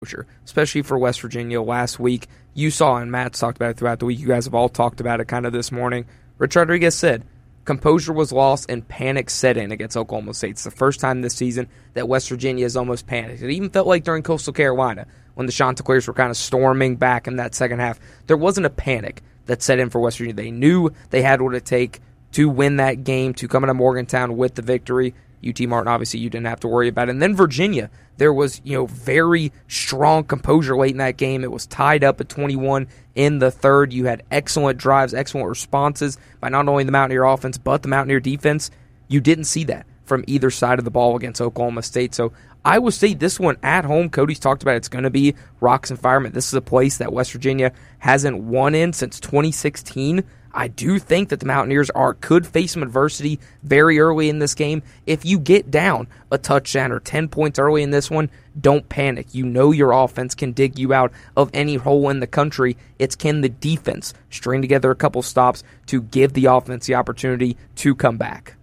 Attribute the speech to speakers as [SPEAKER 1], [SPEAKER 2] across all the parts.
[SPEAKER 1] especially for West Virginia last week. You saw, and Matt's talked about it throughout the week, you guys have all talked about it kind of this morning. Rich Rodriguez said, composure was lost and panic set in against Oklahoma State. It's the first time this season that West Virginia has almost panicked. It even felt like during Coastal Carolina when the Chanticleers were kind of storming back in that second half. There wasn't a panic that set in for West Virginia. They knew they had what it take to win that game, to come into Morgantown with the victory. UT Martin, obviously, you didn't have to worry about it. And then Virginia, there was very strong composure late in that game. It was tied up at 21 in the third. You had excellent drives, excellent responses by not only the Mountaineer offense, but the Mountaineer defense. You didn't see that from either side of the ball against Oklahoma State. So Iowa State, this one at home, Cody's talked about it's going to be rocks and firemen. This is a place that West Virginia hasn't won in since 2016. I do think that the Mountaineers could face some adversity very early in this game. If you get down a touchdown or 10 points early in this one, don't panic. You know your offense can dig you out of any hole in the country. It's can the defense string together a couple stops to give the offense the opportunity to come back.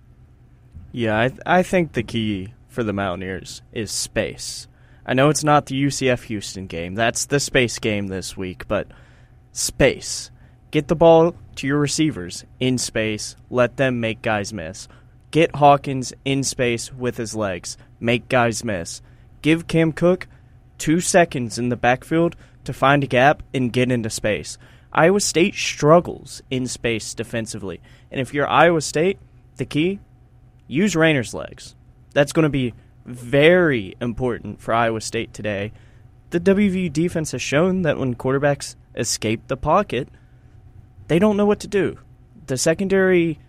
[SPEAKER 2] Yeah, I think the key for the Mountaineers is space. I know it's not the UCF Houston game. That's the space game this week, but space. Get the ball to your receivers in space. Let them make guys miss. Get Hawkins in space with his legs. Make guys miss. Give Cam Cook 2 seconds in the backfield to find a gap and get into space. Iowa State struggles in space defensively. And if you're Iowa State, the key, use Raynor's legs. That's going to be very important for Iowa State today. The WVU defense has shown that when quarterbacks escape the pocket, they don't know what to do. The secondary,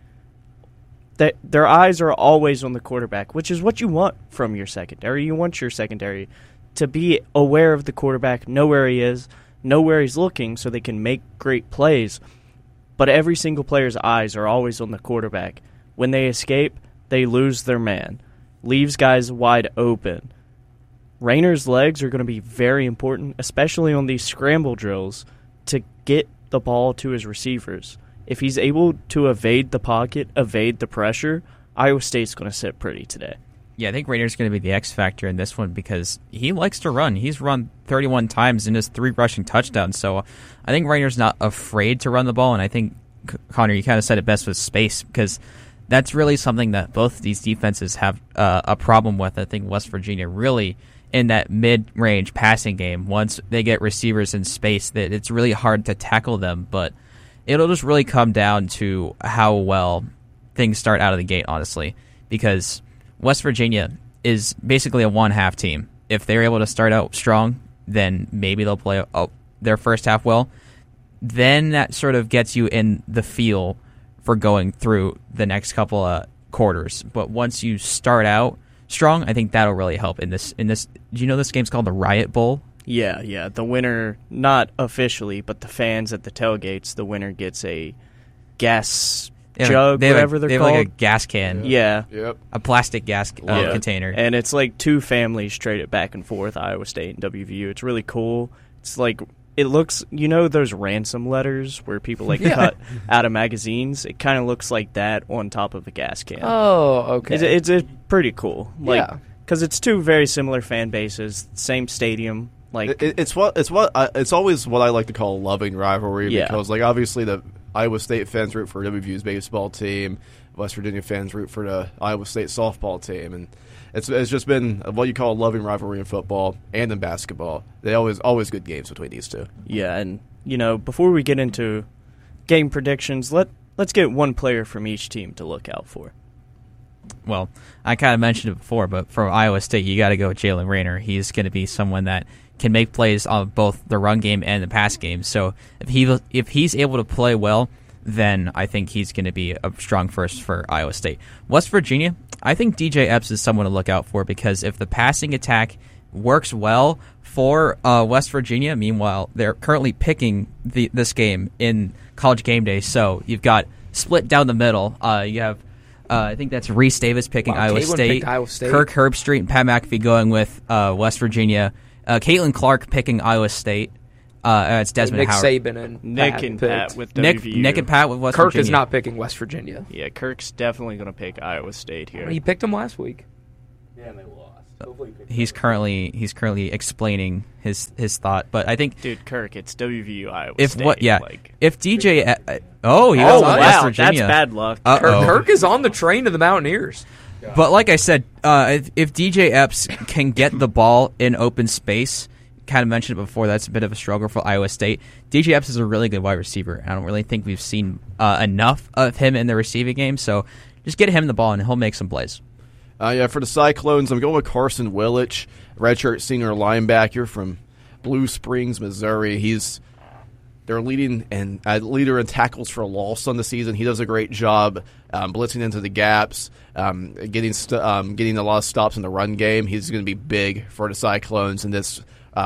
[SPEAKER 2] their eyes are always on the quarterback, which is what you want from your secondary. You want your secondary to be aware of the quarterback, know where he is, know where he's looking so they can make great plays. But every single player's eyes are always on the quarterback. When they escape, they lose their man. Leaves guys wide open. Raynor's legs are going to be very important, especially on these scramble drills, to get the ball to his receivers. If he's able to evade the pocket, evade the pressure, Iowa State's going to sit pretty today.
[SPEAKER 3] Yeah, I think Raynor's going to be the X factor in this one because he likes to run. He's run 31 times and has 3 rushing touchdowns. So I think Raynor's not afraid to run the ball, and I think, Connor, you kind of said it best with space because that's really something that both these defenses have a problem with. I think West Virginia really in that mid-range passing game, once they get receivers in space, that it's really hard to tackle them, but it'll just really come down to how well things start out of the gate, honestly, because West Virginia is basically a one-half team. If they're able to start out strong, then maybe they'll play their first half well. Then that sort of gets you in the feel for going through the next couple of quarters. But once you start out strong, I think that'll really help in this. Do you know this game's called the Riot Bowl?
[SPEAKER 2] Yeah. The winner, not officially, but the fans at the tailgates, the winner gets a gas jug, whatever they're called.
[SPEAKER 3] They have like a gas can.
[SPEAKER 2] Yeah.
[SPEAKER 4] Yep.
[SPEAKER 3] A plastic gas container.
[SPEAKER 2] And it's like 2 families traded back and forth, Iowa State and WVU. It's really cool. It's like, it looks, those ransom letters where people cut out of magazines? It kind of looks like that on top of a gas can.
[SPEAKER 1] Oh, okay.
[SPEAKER 2] It's pretty cool. Because it's 2 very similar fan bases, same stadium.
[SPEAKER 4] It's always what I like to call a loving rivalry because obviously the Iowa State fans root for WVU's baseball team, West Virginia fans root for the Iowa State softball team, and it's just been what you call a loving rivalry in football and in basketball. They always good games between these 2.
[SPEAKER 2] Yeah, and before we get into game predictions, let's get one player from each team to look out for.
[SPEAKER 3] Well, I kind of mentioned it before, but for Iowa State, you got to go with Jalen Rayner. He's going to be someone that can make plays on both the run game and the pass game. So if he's able to play well, then I think he's going to be a strong first for Iowa State. West Virginia, I think DJ Epps is someone to look out for because if the passing attack works well for West Virginia, meanwhile, they're currently picking this game in College Game Day. So you've got split down the middle. You have I think that's Reese Davis picking Iowa State. Kirk Herbstreit and Pat McAfee going with West Virginia. Caitlin Clark picking Iowa State. It's Desmond Howard.
[SPEAKER 1] Nick Saban and
[SPEAKER 2] Nick and Pat with WVU.
[SPEAKER 3] Nick and Pat with West
[SPEAKER 1] Kirk
[SPEAKER 3] Virginia.
[SPEAKER 1] is not picking West Virginia.
[SPEAKER 2] Yeah, Kirk's definitely going to pick Iowa State here.
[SPEAKER 1] He picked him last week.
[SPEAKER 5] Yeah, and they lost.
[SPEAKER 3] he's currently explaining his thought. But I think,
[SPEAKER 2] dude, Kirk, it's WVU Iowa
[SPEAKER 3] if
[SPEAKER 2] State.
[SPEAKER 3] If DJ, he was on West Virginia.
[SPEAKER 2] That's bad luck.
[SPEAKER 1] Kirk is on the train to the Mountaineers.
[SPEAKER 3] But like I said, if DJ Epps can get the ball in open space, kind of mentioned it before, that's a bit of a struggle for Iowa State. DJ Epps is a really good wide receiver. I don't really think we've seen enough of him in the receiving game, so just get him the ball and he'll make some plays.
[SPEAKER 4] For the Cyclones, I'm going with Carson Willich, redshirt senior linebacker from Blue Springs, Missouri. He's their leader in tackles for loss on the season. He does a great job blitzing into the gaps, getting a lot of stops in the run game. He's going to be big for the Cyclones in this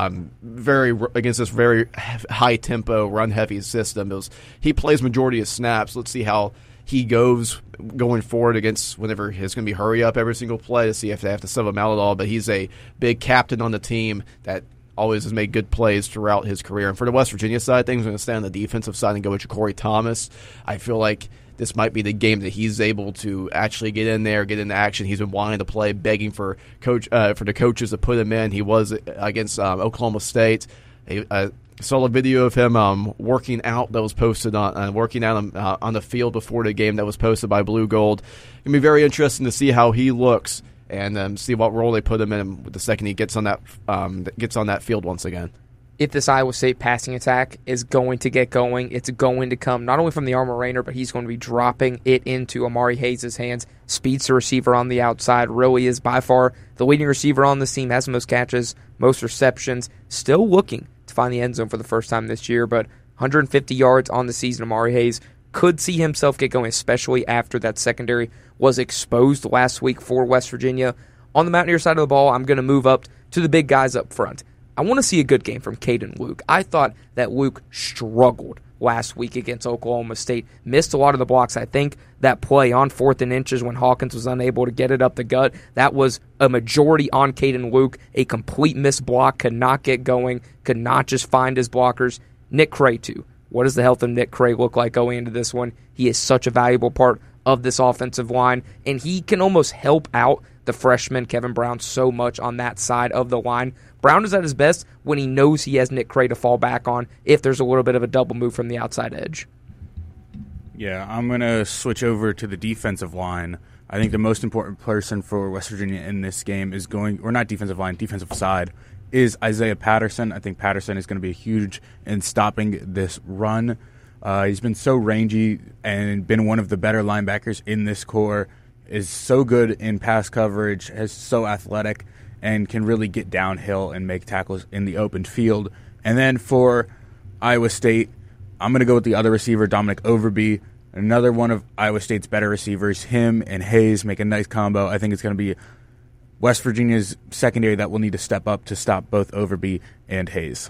[SPEAKER 4] against this very high tempo, run heavy system. He plays majority of snaps. Let's see how he goes going forward against whenever it's going to be hurry up every single play to see if they have to sub him out at all. But he's a big captain on the team that always has made good plays throughout his career. And for the West Virginia side, things are going to stay on the defensive side and go with Ja'Cory Thomas. I feel like this might be the game that he's able to actually get in there, get into action. He's been wanting to play, begging for the coaches to put him in. He was against Oklahoma State. I saw a video of him working out that was posted on the field before the game that was posted by Blue Gold. It's going to be very interesting to see how he looks and see what role they put him in the second he gets on that field once again.
[SPEAKER 1] If this Iowa State passing attack is going to get going, it's going to come not only from the Armor Rainer, but he's going to be dropping it into Amari Hayes' hands. Speedster receiver on the outside, really is by far the leading receiver on this team, has the most catches, most receptions, still looking to find the end zone for the first time this year, but 150 yards on the season. Amari Hayes could see himself get going, especially after that secondary was exposed last week for West Virginia. On the Mountaineer side of the ball, I'm going to move up to the big guys up front. I want to see a good game from Caden Luke. I thought that Luke struggled last week against Oklahoma State, missed a lot of the blocks. I think that play on 4th and inches when Hawkins was unable to get it up the gut, that was a majority on Caden Luke, a complete missed block, could not get going, could not just find his blockers. Nick Cray, too. What does the health of Nick Cray look like going into this one? He is such a valuable part of this offensive line, and he can almost help out the freshman Kevin Brown so much on that side of the line. Brown is at his best when he knows he has Nick Cray to fall back on if there's a little bit of a double move from the outside edge.
[SPEAKER 5] Yeah, I'm going to switch over to the defensive line. I think the most important person for West Virginia in this game is defensive side, is Isaiah Patterson. I think Patterson is going to be huge in stopping this run. He's been so rangy and been one of the better linebackers in this core, is so good in pass coverage, is so athletic, and can really get downhill and make tackles in the open field. And then for Iowa State, I'm going to go with the other receiver, Dominic Overby, another one of Iowa State's better receivers. Him and Hayes make a nice combo. I think it's going to be West Virginia's secondary that will need to step up to stop both Overby and Hayes.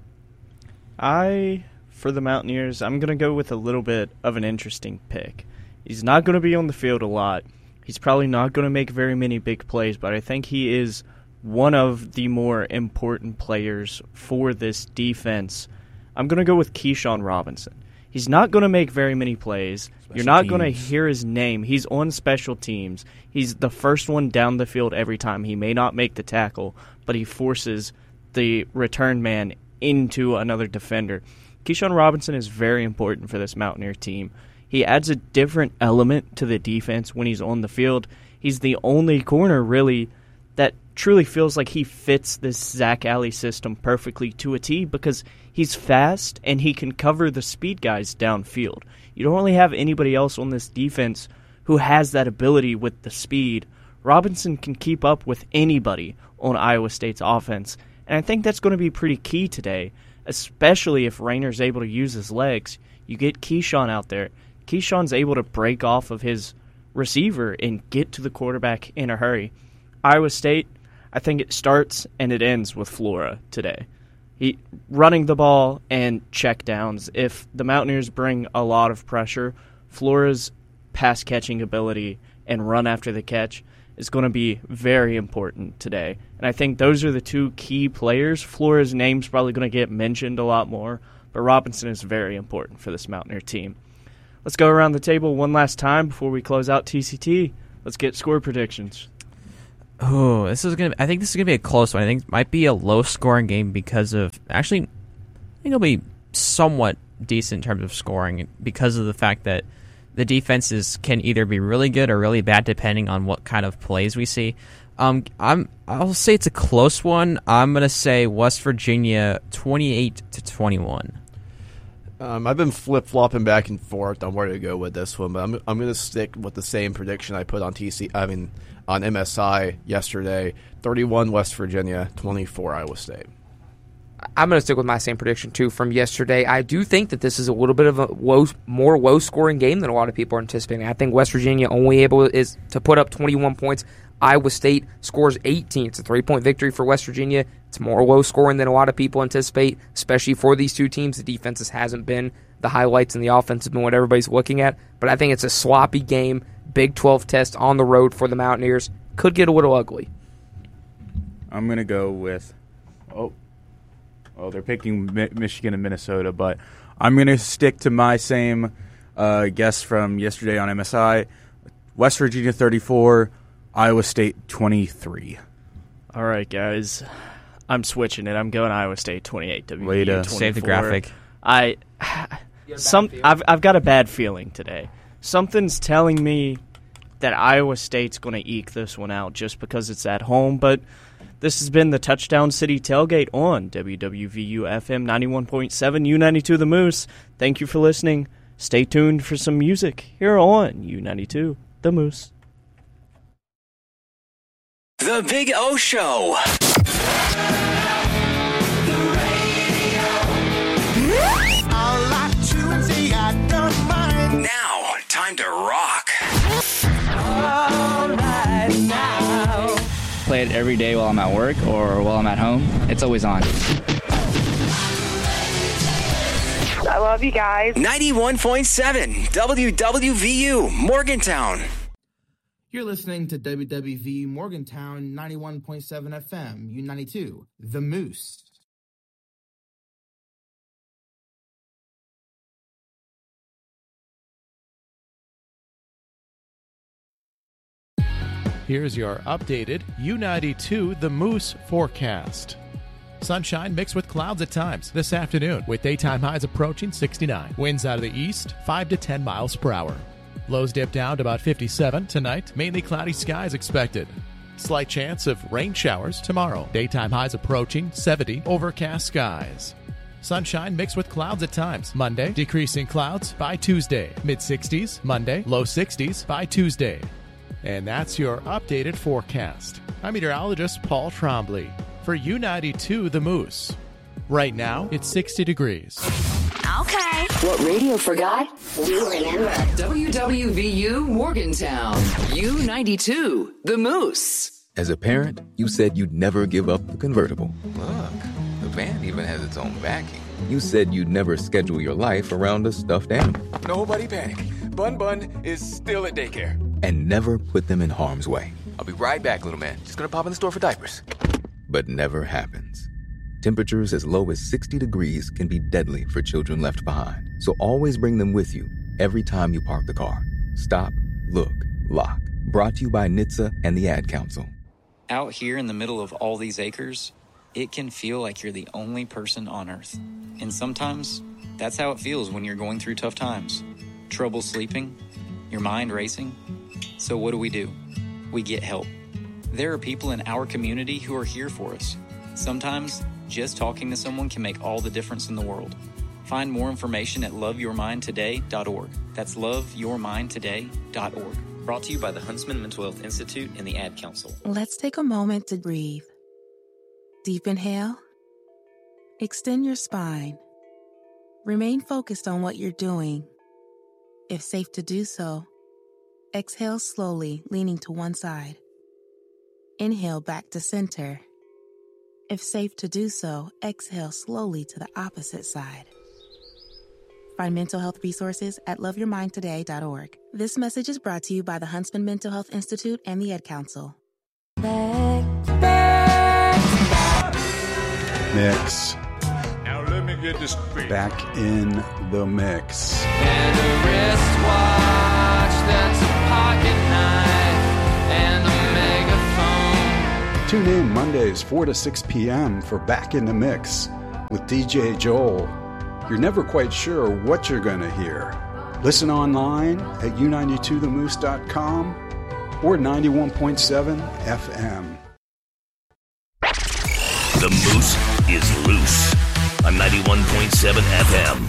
[SPEAKER 2] For the Mountaineers, I'm going to go with a little bit of an interesting pick. He's not going to be on the field a lot. He's probably not going to make very many big plays, but I think he is one of the more important players for this defense. I'm going to go with Keyshawn Robinson. He's not going to make very many plays. You're not going to hear his name. He's on special teams. He's the first one down the field every time. He may not make the tackle, but he forces the return man into another defender. Keyshawn Robinson is very important for this Mountaineer team. He adds a different element to the defense when he's on the field. He's the only corner, really, that truly feels like he fits this Zach Alley system perfectly to a T because he's fast and he can cover the speed guys downfield. You don't really have anybody else on this defense who has that ability with the speed. Robinson can keep up with anybody on Iowa State's offense, and I think that's going to be pretty key today, especially if Rainer's able to use his legs. You get Keyshawn out there. Keyshawn's able to break off of his receiver and get to the quarterback in a hurry. Iowa State, I think it starts and it ends with Flora today. He running the ball and check downs. If the Mountaineers bring a lot of pressure, Flora's pass catching ability and run after the catch is going to be very important today. And I think those are the two key players. Flora's name's probably going to get mentioned a lot more, but Robinson is very important for this Mountaineer team. Let's go around the table one last time before we close out TCT. Let's get score predictions.
[SPEAKER 3] Oh, I think this is gonna be a close one. I think it might be a low-scoring game because of I think it'll be somewhat decent in terms of scoring because of the fact that the defenses can either be really good or really bad depending on what kind of plays we see. I'll say it's a close one. I'm gonna say West Virginia 28-21.
[SPEAKER 4] I've been flip-flopping back and forth on where to go with this one, but I'm going to stick with the same prediction I put on on MSI yesterday. 31 West Virginia, 24 Iowa State.
[SPEAKER 1] I'm going to stick with my same prediction, too, from yesterday. I do think that this is a little bit of a more low-scoring game than a lot of people are anticipating. I think West Virginia only is to put up 21 points. Iowa State scores 18. It's a 3-point victory for West Virginia. It's more low-scoring than a lot of people anticipate, especially for these two teams. The defenses hasn't been the highlights, and the offense has been what everybody's looking at. But I think it's a sloppy game, Big 12 test on the road for the Mountaineers. Could get a little ugly.
[SPEAKER 5] I'm going to go with... Oh, they're picking Michigan and Minnesota, but I'm going to stick to my same guess from yesterday on MSI. West Virginia 34, Iowa State 23.
[SPEAKER 2] All right, guys. I'm switching it. I'm going Iowa State 28. WVU
[SPEAKER 3] Way to
[SPEAKER 2] 24.
[SPEAKER 3] save the graphic.
[SPEAKER 2] I've got a bad feeling today. Something's telling me that Iowa State's going to eke this one out just because it's at home, but this has been the Touchdown City Tailgate on WWVU FM 91.7 U92 The Moose. Thank you for listening. Stay tuned for some music here on U92 The Moose.
[SPEAKER 6] The Big O Show. Now, time to rock.
[SPEAKER 7] All right now. Play it every day while I'm at work or while I'm at home. It's always on.
[SPEAKER 8] I love you guys.
[SPEAKER 6] 91.7 WWVU Morgantown.
[SPEAKER 9] You're listening to WWVU Morgantown 91.7 FM, U92, The Moose.
[SPEAKER 10] Here's your updated U92 The Moose forecast. Sunshine mixed with clouds at times this afternoon, with daytime highs approaching 69. Winds out of the east, 5 to 10 miles per hour. Lows dip down to about 57 tonight. Mainly cloudy skies expected. Slight chance of rain showers tomorrow. Daytime highs approaching 70. Overcast skies. Sunshine mixed with clouds at times. Monday, decreasing clouds by Tuesday. Mid-60s Monday, low 60s by Tuesday. And that's your updated forecast. I'm meteorologist Paul Trombley for U92 The Moose. Right now, it's 60 degrees.
[SPEAKER 11] Okay.
[SPEAKER 12] What radio forgot, we remember.
[SPEAKER 11] WWVU Morgantown. U92 The Moose.
[SPEAKER 13] As a parent, you said you'd never give up the convertible. Look, the van even has its own backing. You said you'd never schedule your life around a stuffed animal. Nobody panic. Bun Bun is still at daycare. And never put them in harm's way. I'll be right back, little man. Just gonna pop in the store for diapers. But never happens. Temperatures as low as 60 degrees can be deadly for children left behind. So always bring them with you every time you park the car. Stop, look, lock. Brought to you by NHTSA and the Ad Council.
[SPEAKER 14] Out here in the middle of all these acres, it can feel like you're the only person on Earth. And sometimes, that's how it feels when you're going through tough times. Trouble sleeping, your mind racing. So what do? We get help. There are people in our community who are here for us. Sometimes, just talking to someone can make all the difference in the world. Find more information at loveyourmindtoday.org. That's loveyourmindtoday.org. Brought to you by the Huntsman Mental Health Institute and the Ad Council.
[SPEAKER 15] Let's take a moment to breathe. Deep inhale. Extend your spine. Remain focused on what you're doing. If safe to do so, exhale slowly, leaning to one side. Inhale back to center. If safe to do so, exhale slowly to the opposite side. Find mental health resources at loveyourmindtoday.org. This message is brought to you by the Huntsman Mental Health Institute and the Ad Council.
[SPEAKER 16] Mix.
[SPEAKER 17] Now let me get this straight.
[SPEAKER 16] Back in the mix.
[SPEAKER 18] And a wristwatch that's a pocket knife and a megaphone
[SPEAKER 16] Tune in Mondays 4 to 6 p.m. for Back in the Mix with DJ Joel. You're never quite sure what you're going to hear. Listen online at u92themoose.com or 91.7 FM.
[SPEAKER 18] The Moose is loose on 91.7 FM.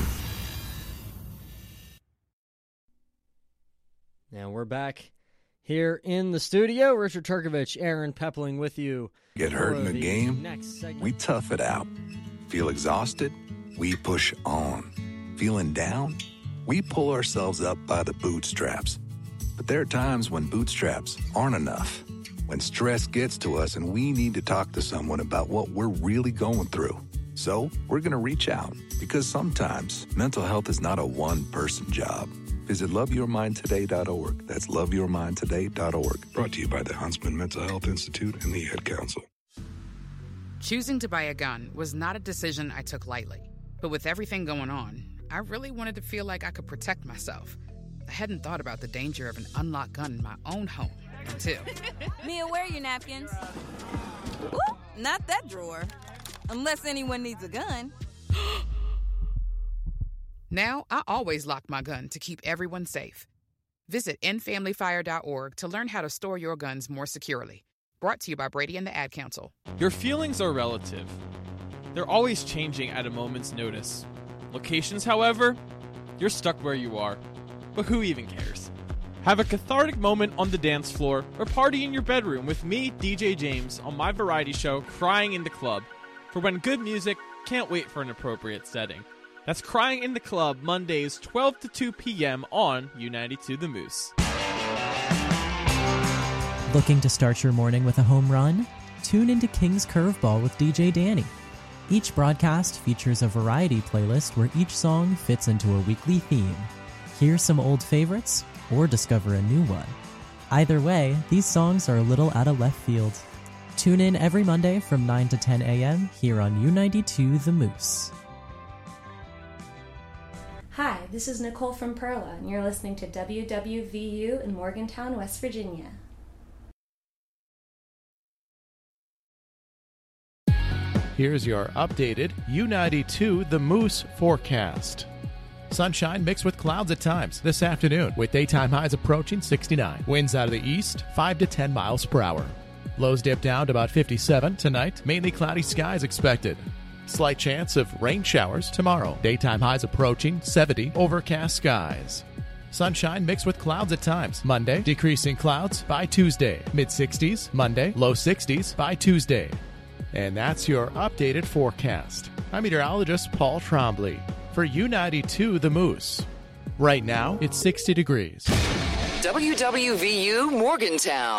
[SPEAKER 19] And we're back here in the studio. Richard Turkovich, Aaron Peppeling with you.
[SPEAKER 20] Get hurt in a game? We tough it out. Feel exhausted? We push on. Feeling down? We pull ourselves up by the bootstraps. But there are times when bootstraps aren't enough. When stress gets to us and we need to talk to someone about what we're really going through. So we're going to reach out because sometimes mental health is not a one-person job. Visit loveyourmindtoday.org. That's loveyourmindtoday.org. Brought to you by the Huntsman Mental Health Institute and the Ad Council.
[SPEAKER 21] Choosing to buy a gun was not a decision I took lightly. But with everything going on, I really wanted to feel like I could protect myself. I hadn't thought about the danger of an unlocked gun in my own home until...
[SPEAKER 22] Mia, where are your napkins? Ooh, not that drawer. Unless anyone needs a gun.
[SPEAKER 21] Now, I always lock my gun to keep everyone safe. Visit endfamilyfire.org to learn how to store your guns more securely. Brought to you by Brady and the Ad Council.
[SPEAKER 23] Your feelings are relative. They're always changing at a moment's notice. Locations, however, you're stuck where you are. But who even cares? Have a cathartic moment on the dance floor or party in your bedroom with me, DJ James, on my variety show, Crying in the Club, for when good music can't wait for an appropriate setting. That's Crying in the Club, Mondays, 12 to 2 p.m. on U92 The Moose.
[SPEAKER 24] Looking to start your morning with a home run? Tune into King's Curveball with DJ Danny. Each broadcast features a variety playlist where each song fits into a weekly theme. Hear some old favorites or discover a new one. Either way, these songs are a little out of left field. Tune in every Monday from 9 to 10 a.m. here on U92 The Moose.
[SPEAKER 25] Hi, this is Nicole from Perla, and you're listening to WWVU in Morgantown, West Virginia.
[SPEAKER 10] Here's your updated U92 The Moose forecast. Sunshine mixed with clouds at times this afternoon, with daytime highs approaching 69. Winds out of the east, 5 to 10 miles per hour. Lows dip down to about 57 tonight. Mainly cloudy skies expected. Slight chance of rain showers tomorrow. Daytime highs approaching 70. Overcast skies. Sunshine mixed with clouds at times. Monday, decreasing clouds by Tuesday. Mid-60s Monday, low 60s by Tuesday. And that's your updated forecast. I'm meteorologist Paul Trombley for U92 The Moose. Right now, it's 60 degrees.
[SPEAKER 11] WWVU Morgantown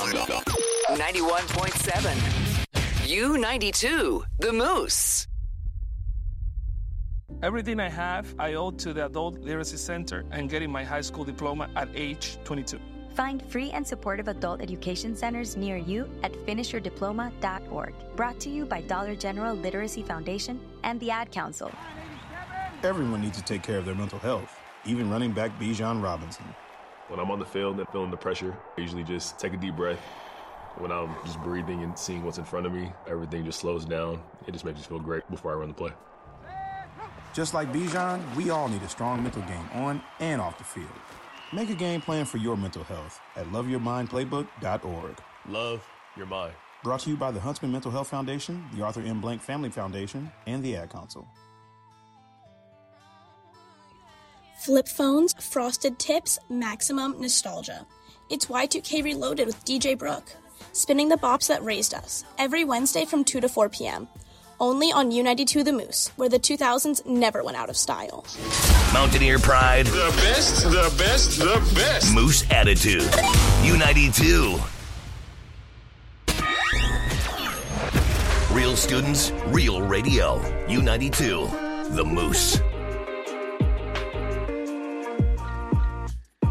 [SPEAKER 11] 91.7. U92 The Moose.
[SPEAKER 26] Everything I have, I owe to the Adult Literacy Center and getting my high school diploma at age 22.
[SPEAKER 27] Find free and supportive adult education centers near you at finishyourdiploma.org. Brought to you by Dollar General Literacy Foundation and the Ad Council.
[SPEAKER 28] Everyone needs to take care of their mental health, even running back Bijan Robinson.
[SPEAKER 29] When I'm on the field and feeling the pressure, I usually just take a deep breath. When I'm just breathing and seeing what's in front of me, everything just slows down. It just makes me feel great before I run the play.
[SPEAKER 28] Just like Bijan, we all need a strong mental game on and off the field. Make a game plan for your mental health at loveyourmindplaybook.org.
[SPEAKER 29] Love your mind.
[SPEAKER 28] Brought to you by the Huntsman Mental Health Foundation, the Arthur M. Blank Family Foundation, and the Ad Council.
[SPEAKER 30] Flip phones, frosted tips, maximum nostalgia. It's Y2K Reloaded with DJ Brooke. Spinning the bops that raised us. Every Wednesday from 2 to 4 p.m. Only on U92 The Moose, where the 2000s never went out of style.
[SPEAKER 18] Mountaineer pride.
[SPEAKER 17] The best, the best, the best.
[SPEAKER 18] Moose attitude. U92. Real students, real radio. U92. The Moose.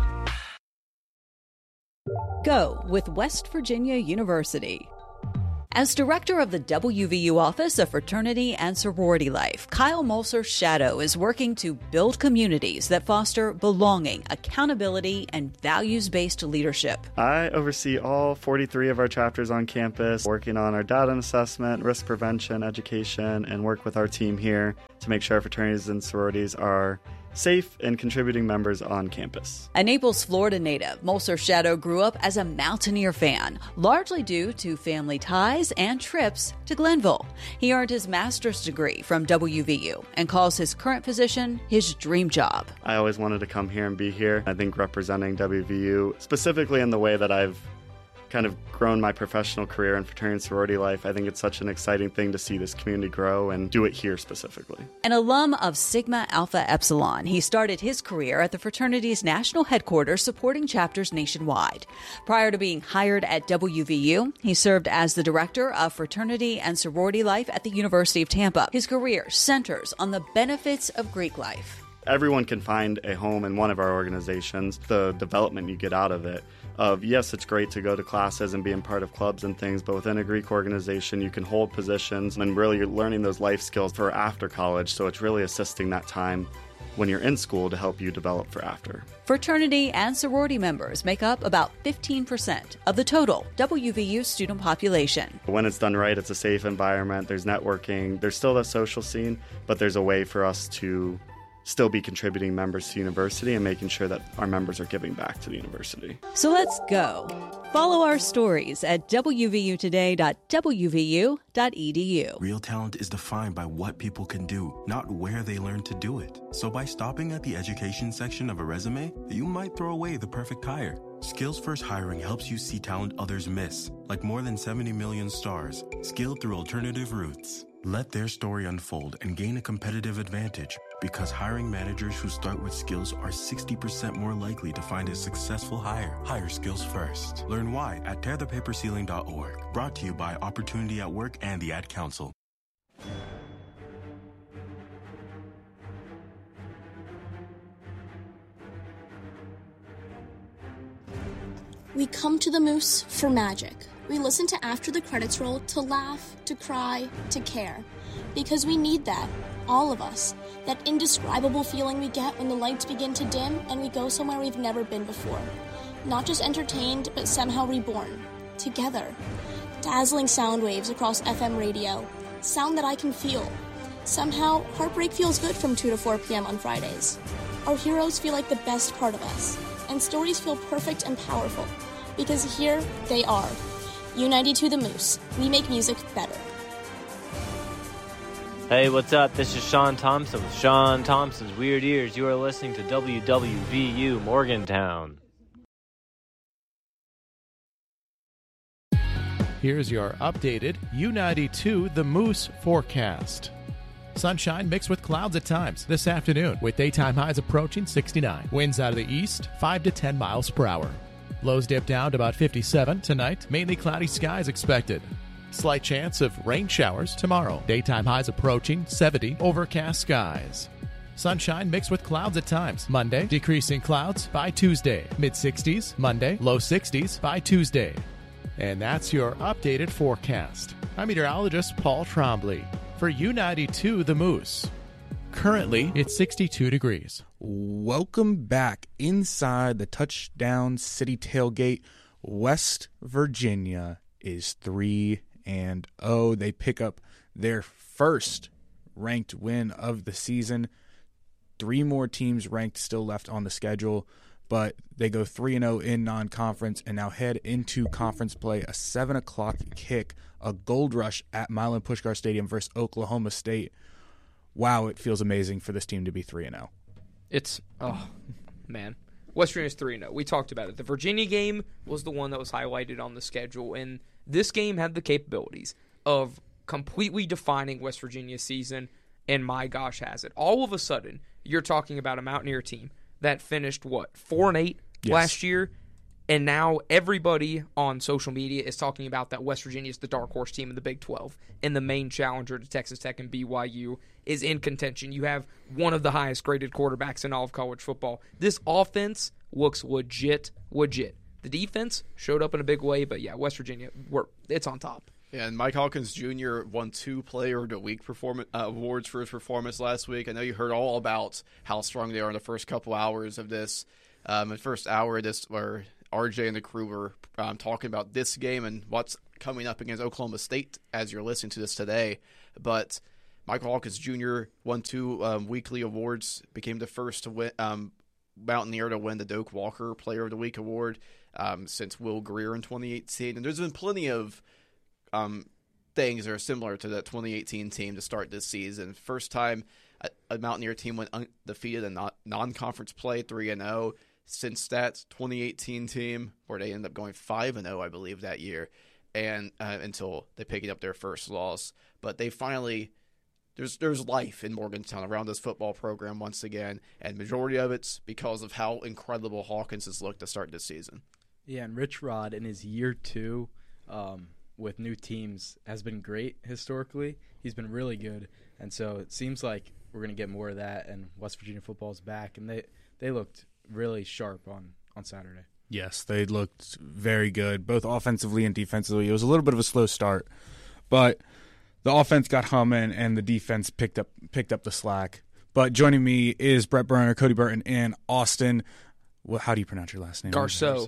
[SPEAKER 31] Go with West Virginia University.
[SPEAKER 1] As director of the WVU Office of Fraternity and Sorority Life, Kyle Molser-Shadow is working to build communities that foster belonging, accountability, and values-based leadership.
[SPEAKER 2] I oversee all 43 of our chapters on campus, working on our data assessment, risk prevention, education, and work with our team here to make sure our fraternities and sororities are safe and contributing members on campus.
[SPEAKER 1] A Naples, Florida native, Molser-Shadow grew up as a Mountaineer fan, largely due to family ties and trips to Glenville. He earned his master's degree from WVU and calls his current position his dream job.
[SPEAKER 2] I always wanted to come here and be here. I think representing WVU, specifically in the way that I've kind of grown my professional career in fraternity and sorority life, I think it's such an exciting thing to see this community grow and do it here specifically.
[SPEAKER 1] An alum of Sigma Alpha Epsilon, he started his career at the fraternity's national headquarters supporting chapters nationwide. Prior to being hired at WVU, he served as the director of fraternity and sorority life at the University of Tampa. His career centers on the benefits of Greek life.
[SPEAKER 2] Everyone can find a home in one of our organizations. The development you get out of it, yes, it's great to go to classes and be in part of clubs and things, but within a Greek organization, you can hold positions and really you're learning those life skills for after college. So it's really assisting that time when you're in school to help you develop for after.
[SPEAKER 1] Fraternity and sorority members make up about 15% of the total WVU student population.
[SPEAKER 2] When it's done right, it's a safe environment. There's networking. There's still the social scene, but there's a way for us to still be contributing members to the university and making sure that our members are giving back to the university.
[SPEAKER 1] So let's go. Follow our stories at wvutoday.wvu.edu.
[SPEAKER 3] Real talent is defined by what people can do, not where they learn to do it. So by stopping at the education section of a resume, you might throw away the perfect hire. Skills First Hiring helps you see talent others miss, like more than 70 million stars, skilled through alternative routes. Let their story unfold and gain a competitive advantage, because hiring managers who start with skills are 60% more likely to find a successful hire. Hire skills first. Learn why at tearthepaperceiling.org. Brought to you by Opportunity at Work and the Ad Council.
[SPEAKER 30] We come to the Moose for magic. We listen to After the Credits Roll to laugh, to cry, to care. Because we need that, all of us. That indescribable feeling we get when the lights begin to dim and we go somewhere we've never been before. Not just entertained, but somehow reborn. Together. Dazzling sound waves across FM radio. Sound that I can feel. Somehow, heartbreak feels good from 2 to 4 p.m. on Fridays. Our heroes feel like the best part of us. And stories feel perfect and powerful. Because here they are. U92 The Moose. We make music better.
[SPEAKER 4] Hey, what's up? This is Sean Thompson with Sean Thompson's Weird Ears. You are listening to WWVU Morgantown.
[SPEAKER 10] Here's your updated U92 The Moose forecast. Sunshine mixed with clouds at times this afternoon, with daytime highs approaching 69. Winds out of the east, 5 to 10 miles per hour. Lows dip down to about 57 tonight. Mainly cloudy skies expected. Slight chance of rain showers tomorrow. Daytime highs approaching 70. Overcast skies. Sunshine mixed with clouds at times. Monday, decreasing clouds by Tuesday. Mid-60s Monday, low 60s by Tuesday. And that's your updated forecast. I'm meteorologist Paul Trombley for U92 The Moose. Currently, it's 62 degrees.
[SPEAKER 5] Welcome back inside the Touchdown City tailgate. West Virginia is 3-0. They pick up their first ranked win of the season. 3 more teams ranked still left on the schedule, but they go 3-0 in non-conference and now head into conference play. A 7 o'clock kick, a gold rush at Milan Puskar Stadium versus Oklahoma State. Wow, it feels amazing for this team to be 3-0.
[SPEAKER 6] It's, man. West Virginia's 3-0. We talked about it. The Virginia game was the one that was highlighted on the schedule, and this game had the capabilities of completely defining West Virginia's season, and my gosh, has it. All of a sudden, you're talking about a Mountaineer team that finished, 4-8 last year, and now everybody on social media is talking about that West Virginia is the dark horse team in the Big 12, and the main challenger to Texas Tech and BYU is in contention. You have one of the highest graded quarterbacks in all of college football. This offense looks legit. The defense showed up in a big way, but yeah, West Virginia, it's on top.
[SPEAKER 7] And Mike Hawkins Jr. won 2 Player of the Week awards for his performance last week. I know you heard all about how strong they are in the first couple hours of this. The first hour of this, where RJ and the crew were talking about this game and what's coming up against Oklahoma State as you're listening to this today. But Michael Hawkins Jr. won 2 weekly awards, became the first to win, Mountaineer to win the Doak Walker Player of the Week award since Will Greer in 2018. And there's been plenty of things that are similar to that 2018 team to start this season. First time a Mountaineer team went undefeated in non-conference play, 3-0. Since that 2018 team, where they ended up going 5-0, I believe, that year, and until they picked up their first loss. But they finally, there's life in Morgantown around this football program once again, and majority of it's because of how incredible Hawkins has looked to start this season.
[SPEAKER 8] Yeah, and Rich Rod in his year 2 with new teams has been great historically. He's been really good, and so it seems like we're going to get more of that, and West Virginia football's back, and they looked really sharp on Saturday.
[SPEAKER 5] Yes, they looked very good, both offensively and defensively. It was a little bit of a slow start, but the offense got humming, and the defense picked up the slack. But joining me is Brett Burner, Cody Burton, and Austin. Well, how do you pronounce your last name?
[SPEAKER 6] Garceau.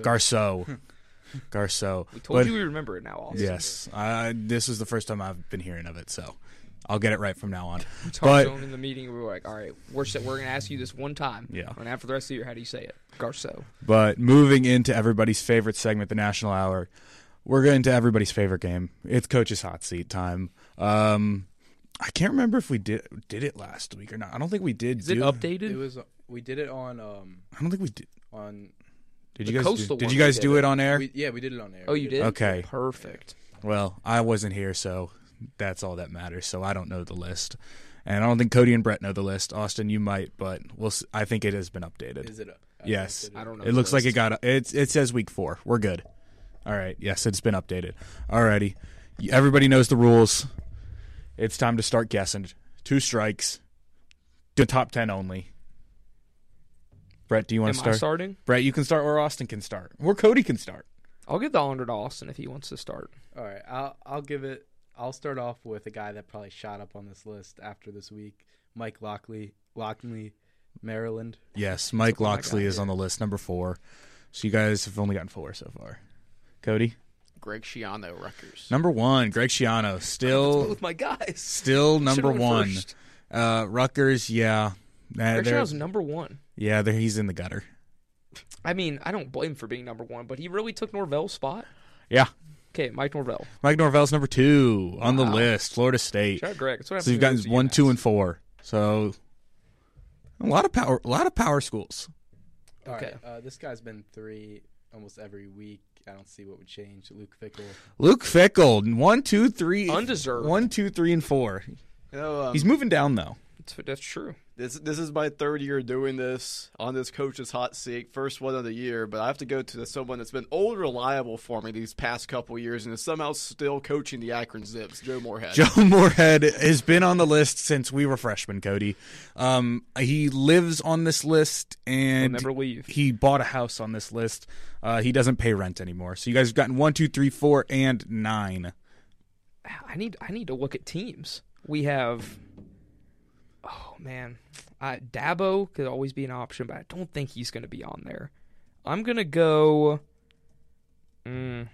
[SPEAKER 5] Garceau.
[SPEAKER 6] We told you we remember it now, Austin.
[SPEAKER 5] Yes. This is the first time I've been hearing of it, so I'll get it right from now on.
[SPEAKER 6] But in the meeting, we were like, all right, we're going to ask you this one time.
[SPEAKER 5] Yeah.
[SPEAKER 6] And after the rest of the year, how do you say it? Garceau.
[SPEAKER 5] But moving into everybody's favorite segment, the National Hour, we're getting to everybody's favorite game. It's Coach's Hot Seat time. I can't remember if we did it last week or not. I don't think we did.
[SPEAKER 6] Is it updated?
[SPEAKER 8] It was. We did it on.
[SPEAKER 5] I don't think we did.
[SPEAKER 8] On.
[SPEAKER 5] Did you guys do it on air?
[SPEAKER 8] We did it on air.
[SPEAKER 6] Oh, you did?
[SPEAKER 5] Okay.
[SPEAKER 6] Perfect.
[SPEAKER 5] Well, I wasn't here, so that's all that matters. So I don't know the list, and I don't think Cody and Brett know the list. Austin, you might, but I think it has been updated.
[SPEAKER 8] Is it?
[SPEAKER 5] Yes.
[SPEAKER 6] I don't know.
[SPEAKER 5] It looks like it got. It says week 4. We're good. All right. Yes, it's been updated. Alrighty. Everybody knows the rules. It's time to start guessing. 2 strikes. The top 10 only. Brett, do you want to start?
[SPEAKER 6] I starting?
[SPEAKER 5] Brett, you can start, or Austin can start, or Cody can start.
[SPEAKER 6] I'll give the honor to Austin if he wants to start.
[SPEAKER 8] All right, I'll give it. I'll start off with a guy that probably shot up on this list after this week, Mike Locklear, Maryland.
[SPEAKER 5] Yes, Mike Locklear is on the list, number 4. So you guys have only gotten 4 so far. Cody?
[SPEAKER 7] Greg Schiano, Rutgers.
[SPEAKER 5] Number 1, Greg Schiano, still
[SPEAKER 6] with my guys.
[SPEAKER 5] Still number 1. Rutgers, yeah.
[SPEAKER 6] Greg Schiano's number 1.
[SPEAKER 5] Yeah, he's in the gutter.
[SPEAKER 6] I mean, I don't blame him for being number 1, but he really took Norvell's spot.
[SPEAKER 5] Yeah.
[SPEAKER 6] Okay, Mike Norvell.
[SPEAKER 5] Mike Norvell's number 2 on the list. Florida State.
[SPEAKER 6] Shout out Greg. That's what
[SPEAKER 5] so you've gotten 1, 2, and 4. So a lot of power schools.
[SPEAKER 8] Okay. This guy's been 3 almost every week. I don't see what would change.
[SPEAKER 5] Luke Fickell. 1, 2, 3.
[SPEAKER 6] Undeserved.
[SPEAKER 5] 1, 2, 3, and 4. He's moving down though.
[SPEAKER 6] That's true.
[SPEAKER 7] This is my 3rd year doing this on this Coach's Hot Seat, first one of the year, but I have to go to someone that's been old reliable for me these past couple years and is somehow still coaching the Akron Zips, Joe Moorhead.
[SPEAKER 5] Joe Moorhead has been on the list since we were freshmen, Cody. He lives on this list, and
[SPEAKER 6] he'll never leave.
[SPEAKER 5] He bought a house on this list. He doesn't pay rent anymore. So you guys have gotten 1, 2, 3, 4, and 9.
[SPEAKER 6] I need to look at teams. We have... Oh, man. Dabo could always be an option, but I don't think he's going to be on there. I'm going to go... You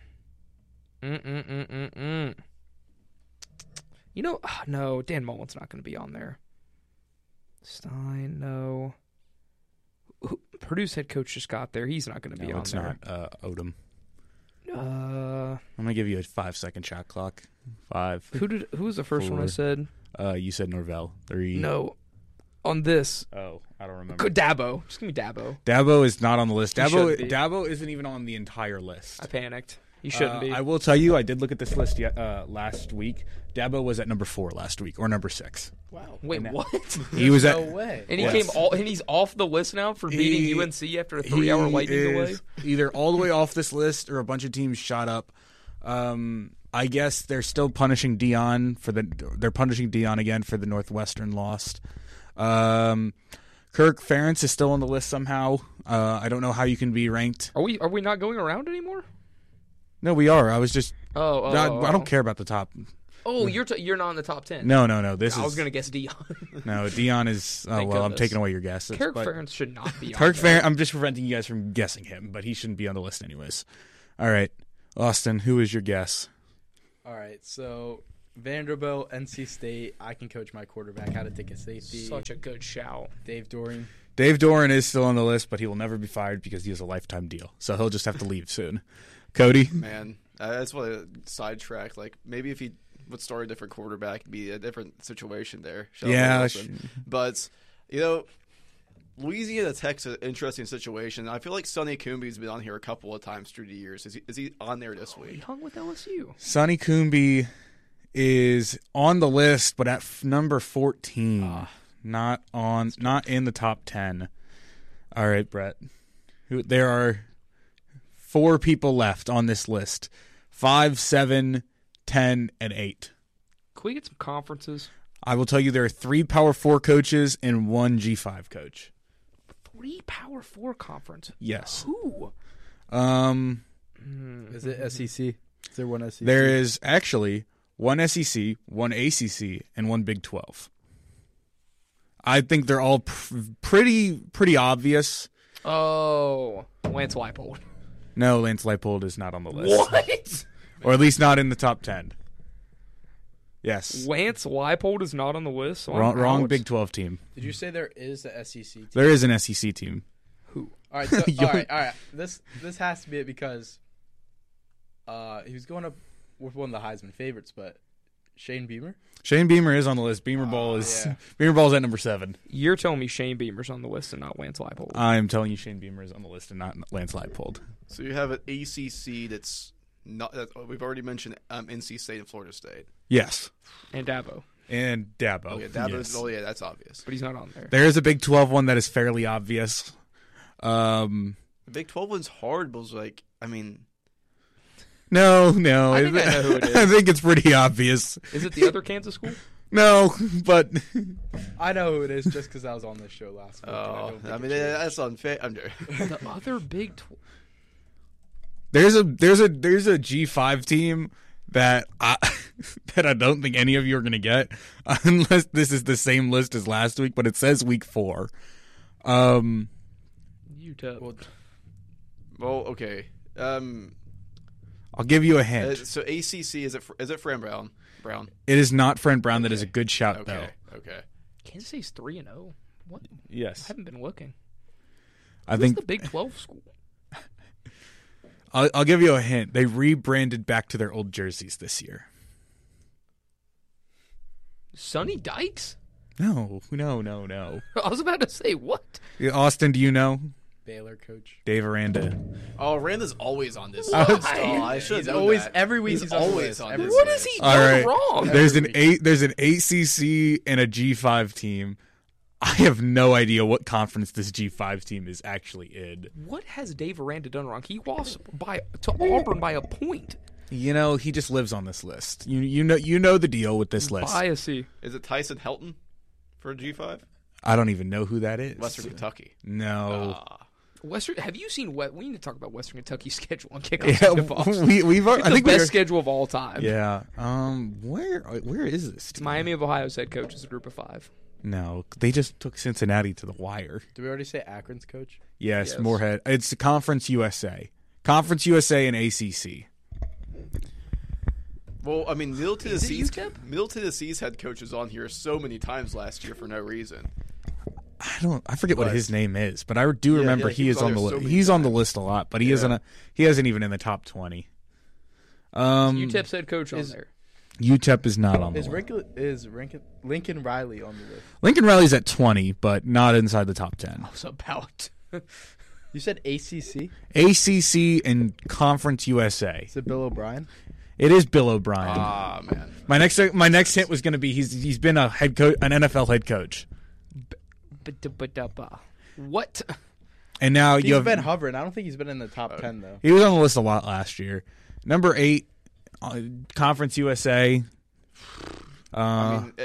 [SPEAKER 6] know, no, Dan Mullen's not going to be on there. Stein, no. Purdue's head coach just got there. He's not going to be on there.
[SPEAKER 5] It's not Odom.
[SPEAKER 6] I'm
[SPEAKER 5] going to give you a 5-second shot clock. 5.
[SPEAKER 6] Who was the first 4. One I said?
[SPEAKER 5] You said Norvell. 3.
[SPEAKER 6] No. On this.
[SPEAKER 5] Oh, I don't remember.
[SPEAKER 6] Dabo. Just give me Dabo.
[SPEAKER 5] Dabo is not on the list. Dabo isn't even on the entire list.
[SPEAKER 6] I panicked. He shouldn't be.
[SPEAKER 5] I will tell you, I did look at this list last week. Dabo was at number 4 last week, or number 6.
[SPEAKER 6] Wow. Wait, what?
[SPEAKER 5] He was
[SPEAKER 8] no way.
[SPEAKER 6] And and he's off the list now for beating UNC after a 3-hour lightning delay?
[SPEAKER 5] Either all the way off this list or a bunch of teams shot up. I guess they're still punishing Dion they're punishing Dion again for the Northwestern loss. Kirk Ferentz is still on the list somehow. I don't know how you can be ranked.
[SPEAKER 6] Are we not going around anymore?
[SPEAKER 5] No, we are. I was just I don't care about the top.
[SPEAKER 6] Oh, you're not in the top 10.
[SPEAKER 5] No.
[SPEAKER 6] I was going to guess Dion.
[SPEAKER 5] No, Dion is. Oh, well, I'm taking away your guess.
[SPEAKER 6] Kirk Ferentz should not be on
[SPEAKER 5] Kirk
[SPEAKER 6] there.
[SPEAKER 5] Ferentz, I'm just preventing you guys from guessing him, but he shouldn't be on the list anyways. All right. Austin, who is your guess?
[SPEAKER 8] All right. So, Vanderbilt, NC State. I can coach my quarterback how to take a safety.
[SPEAKER 6] Such a good shout.
[SPEAKER 8] Dave Doeren.
[SPEAKER 5] Dave Doeren is still on the list, but he will never be fired because he has a lifetime deal. So he'll just have to leave soon. Cody?
[SPEAKER 7] Man, that's what a sidetrack. Like, maybe if he would start a different quarterback, it'd be a different situation there. But, Louisiana Tech's an interesting situation. I feel like Sonny Coombe's been on here a couple of times through the years. Is he on there this week?
[SPEAKER 6] He hung with LSU.
[SPEAKER 5] Sonny Coombe is on the list, but at number 14. Not in the top 10. All right, Brett. There are 4 people left on this list. 5, 7, 10, and 8.
[SPEAKER 6] Can we get some conferences?
[SPEAKER 5] I will tell you there are 3 Power 4 coaches and 1 G5 coach.
[SPEAKER 6] 3 Power 4 conferences?
[SPEAKER 5] Yes.
[SPEAKER 6] Who?
[SPEAKER 8] Is it SEC? Is there one SEC?
[SPEAKER 5] There is actually 1 SEC, 1 ACC, and 1 Big 12. I think they're all pretty obvious.
[SPEAKER 6] Oh, Lance Leipold.
[SPEAKER 5] No, Lance Leipold is not on the list.
[SPEAKER 6] What?
[SPEAKER 5] Or at least not in the top 10. Yes.
[SPEAKER 6] Lance Leipold is not on the list? So
[SPEAKER 5] wrong Big 12 team.
[SPEAKER 8] Did you say there is a SEC team?
[SPEAKER 5] There is an SEC team.
[SPEAKER 6] Who?
[SPEAKER 8] All right, so, all right. This has to be it because he was going up with one of the Heisman favorites, but Shane Beamer?
[SPEAKER 5] Shane Beamer is on the list. Beamer Ball's at number 7.
[SPEAKER 6] You're telling me Shane Beamer's on the list and not Lance Leipold?
[SPEAKER 5] I'm telling you Shane Beamer is on the list and not Lance Leipold.
[SPEAKER 7] So you have an ACC that's not. We've already mentioned NC State and Florida State.
[SPEAKER 5] Yes.
[SPEAKER 6] And Dabo.
[SPEAKER 5] Oh, yeah,
[SPEAKER 7] Dabo.
[SPEAKER 5] Yes.
[SPEAKER 7] Oh, yeah, that's obvious.
[SPEAKER 6] But he's not on there.
[SPEAKER 5] There is a Big 12 one that is fairly obvious.
[SPEAKER 7] The Big 12 one's hard, but
[SPEAKER 5] No.
[SPEAKER 6] I think I know who it is.
[SPEAKER 5] I think it's pretty obvious.
[SPEAKER 6] Is it the other Kansas school?
[SPEAKER 5] No, but
[SPEAKER 8] I know who it is just because I was on this show last week.
[SPEAKER 7] Oh, that's unfair.
[SPEAKER 6] The other Big 12.
[SPEAKER 5] There's a G5 team that I don't think any of you are going to get unless this is the same list as last week, but it says week 4.
[SPEAKER 6] UTEP.
[SPEAKER 7] Well, okay.
[SPEAKER 5] I'll give you a hint.
[SPEAKER 7] So ACC, is it Fran Brown?
[SPEAKER 5] It is not Fran Brown. That is a good shout, though.
[SPEAKER 7] Okay.
[SPEAKER 6] Kansas State's 3-0. What?
[SPEAKER 5] Yes.
[SPEAKER 6] I haven't been looking.
[SPEAKER 5] I think
[SPEAKER 6] the Big 12 school.
[SPEAKER 5] I'll give you a hint. They rebranded back to their old jerseys this year.
[SPEAKER 6] Sonny Dykes?
[SPEAKER 5] No.
[SPEAKER 6] I was about to say, what?
[SPEAKER 5] Austin, do you know?
[SPEAKER 8] Baylor coach.
[SPEAKER 5] Dave Aranda.
[SPEAKER 7] Oh, Aranda's always on this
[SPEAKER 6] list.
[SPEAKER 7] Oh, I should
[SPEAKER 8] He's always that. Every week. He's
[SPEAKER 7] always on this.
[SPEAKER 6] What has he done wrong?
[SPEAKER 5] There's an ACC and a G5 team. I have no idea what conference this G5 team is actually in.
[SPEAKER 6] What has Dave Aranda done wrong? He lost to Auburn by a point.
[SPEAKER 5] He just lives on this list. You know the deal with this list.
[SPEAKER 6] Biasy.
[SPEAKER 7] Is it Tyson Helton for G5?
[SPEAKER 5] I don't even know who that is.
[SPEAKER 7] Western Kentucky.
[SPEAKER 5] No.
[SPEAKER 6] Have you seen what? We need to talk about Western Kentucky's schedule on kickoffs and tip-offs.
[SPEAKER 5] I think
[SPEAKER 6] best schedule of all time.
[SPEAKER 5] Yeah. Where is this team?
[SPEAKER 6] Miami of Ohio's head coach is a group of 5.
[SPEAKER 5] No, they just took Cincinnati to the wire.
[SPEAKER 8] Did we already say Akron's coach?
[SPEAKER 5] Yes. Moorhead. It's Conference USA. Conference USA and ACC.
[SPEAKER 7] Well, I mean, Middle Tennessee's head coach was on here so many times last year for no reason.
[SPEAKER 5] I forget what his name is, but I do remember he is on the list. He's on the list a lot, but he isn't. He isn't even in the top 20.
[SPEAKER 6] UTEP's head coach on there.
[SPEAKER 5] UTEP is not on the list.
[SPEAKER 8] Is Lincoln Riley on the list?
[SPEAKER 5] Lincoln Riley's at 20, but not inside the top 10.
[SPEAKER 6] I was about.
[SPEAKER 8] You said ACC?
[SPEAKER 5] ACC and Conference USA.
[SPEAKER 8] Is it Bill O'Brien?
[SPEAKER 5] It is Bill O'Brien.
[SPEAKER 7] Ah, man.
[SPEAKER 5] My next hint was going to be he's been a head coach, an NFL head coach.
[SPEAKER 6] What?
[SPEAKER 5] And now
[SPEAKER 8] he's been hovering. I don't think he's been in the top 10 though.
[SPEAKER 5] He was on the list a lot last year. Number 8, Conference USA.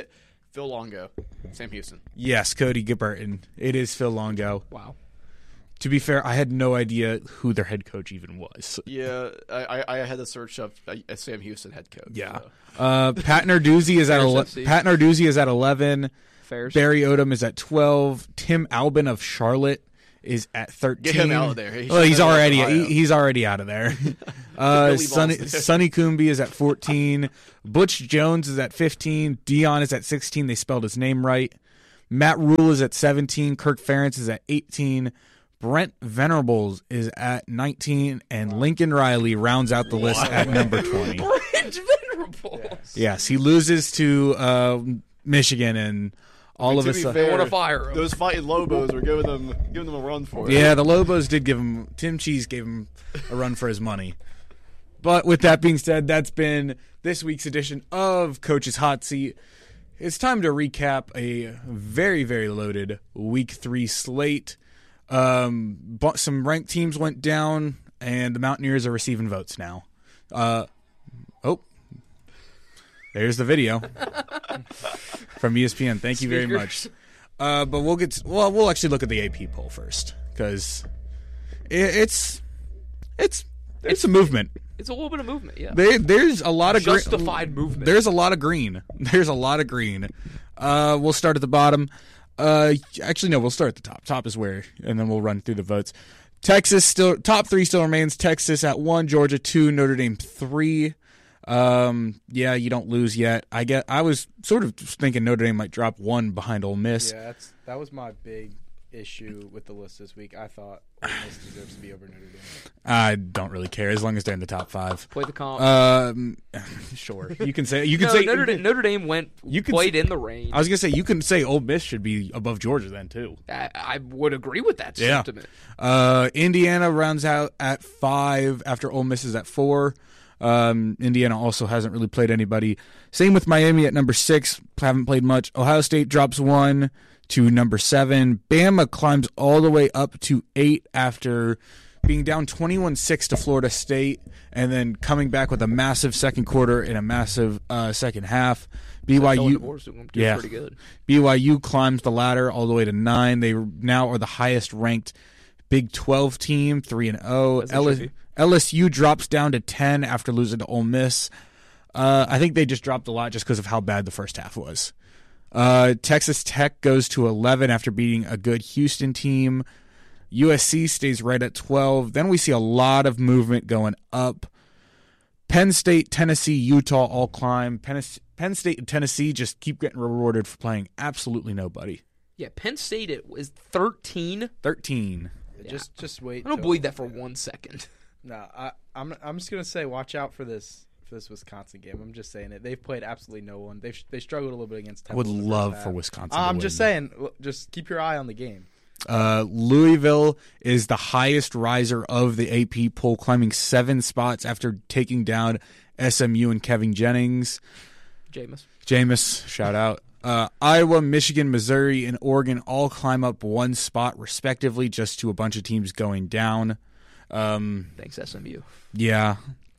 [SPEAKER 7] Phil Longo, Sam Houston.
[SPEAKER 5] Yes, Cody Gibberton. It is Phil Longo.
[SPEAKER 6] Wow.
[SPEAKER 5] To be fair, I had no idea who their head coach even was.
[SPEAKER 7] Yeah, I had to search up a Sam Houston head coach.
[SPEAKER 5] Yeah.
[SPEAKER 7] So.
[SPEAKER 5] Pat Narduzzi is at Pat Narduzzi is at 11.
[SPEAKER 6] Fairs.
[SPEAKER 5] Barry Odom is at 12. Tim Albin of Charlotte is at 13.
[SPEAKER 7] Get him out of there.
[SPEAKER 5] He's already out of there. Sonny Coombe is at 14. Butch Jones is at 15. Dion is at 16. They spelled his name right. Matt Rule is at 17. Kirk Ferentz is at 18. Brent Venerables is at 19. And Lincoln Riley rounds out the list at number 20.
[SPEAKER 6] Brent Venerables.
[SPEAKER 5] Yes, he loses to Michigan, and all of a sudden
[SPEAKER 6] they want to fire him.
[SPEAKER 7] Those fighting Lobos were giving them a run for it.
[SPEAKER 5] Yeah, the Lobos did give him. Tim Cheese gave him a run for his money. But with that being said, that's been this week's edition of Coach's Hot Seat. It's time to recap a very, very loaded Week 3 slate. Some ranked teams went down, and the Mountaineers are receiving votes now. There's the video from ESPN. Thank you very much. But we'll actually look at the AP poll first, because it's a movement.
[SPEAKER 6] It's a little bit of movement, yeah.
[SPEAKER 5] There's a lot of
[SPEAKER 6] justified movement.
[SPEAKER 5] There's a lot of green. We'll start at the bottom. Actually, no, we'll start at the top. Top is where, and then we'll run through the votes. Texas still top 3 still remains. Texas at 1, Georgia 2, Notre Dame 3. Yeah, you don't lose yet. I was sort of thinking Notre Dame might drop 1 behind Ole Miss.
[SPEAKER 8] Yeah, that was my big issue with the list this week. I thought Ole Miss deserves to be over Notre Dame.
[SPEAKER 5] I don't really care as long as they're in the top 5.
[SPEAKER 6] Play the comp.
[SPEAKER 5] Sure. You can say
[SPEAKER 6] Notre Dame played in the rain.
[SPEAKER 5] I was gonna say you can say Ole Miss should be above Georgia then too.
[SPEAKER 6] I would agree with that sentiment.
[SPEAKER 5] Indiana rounds out at 5 after Ole Miss is at 4. Indiana also hasn't really played anybody. Same with Miami at number 6. Haven't played much. Ohio State drops 1 to number 7. Bama climbs all the way up to 8 after being down 21-6 to Florida State and then coming back with a massive second quarter and a massive second half. BYU
[SPEAKER 6] pretty good.
[SPEAKER 5] BYU climbs the ladder all the way to 9. They now are the highest ranked Big 12 team, 3-0. LSU drops down to 10 after losing to Ole Miss. I think they just dropped a lot just because of how bad the first half was. Texas Tech goes to 11 after beating a good Houston team. USC stays right at 12. Then we see a lot of movement going up. Penn State, Tennessee, Utah all climb. Penn State and Tennessee just keep getting rewarded for playing absolutely nobody.
[SPEAKER 6] Yeah, Penn State is 13.
[SPEAKER 5] 13.
[SPEAKER 8] Yeah. Just wait.
[SPEAKER 6] I don't believe that for 1 second.
[SPEAKER 8] No, I'm just gonna say watch out for this Wisconsin game. I'm just saying it. They've played absolutely no one. They struggled a little bit against Temple.
[SPEAKER 5] I would love for Wisconsin.
[SPEAKER 8] I'm just saying. Just keep your eye on the game.
[SPEAKER 5] Louisville is the highest riser of the AP poll, climbing 7 spots after taking down SMU and Kevin Jennings. Jameis, shout out. Iowa, Michigan, Missouri, and Oregon all climb up 1 spot respectively, just to a bunch of teams going down.
[SPEAKER 6] Thanks, SMU.
[SPEAKER 5] Yeah.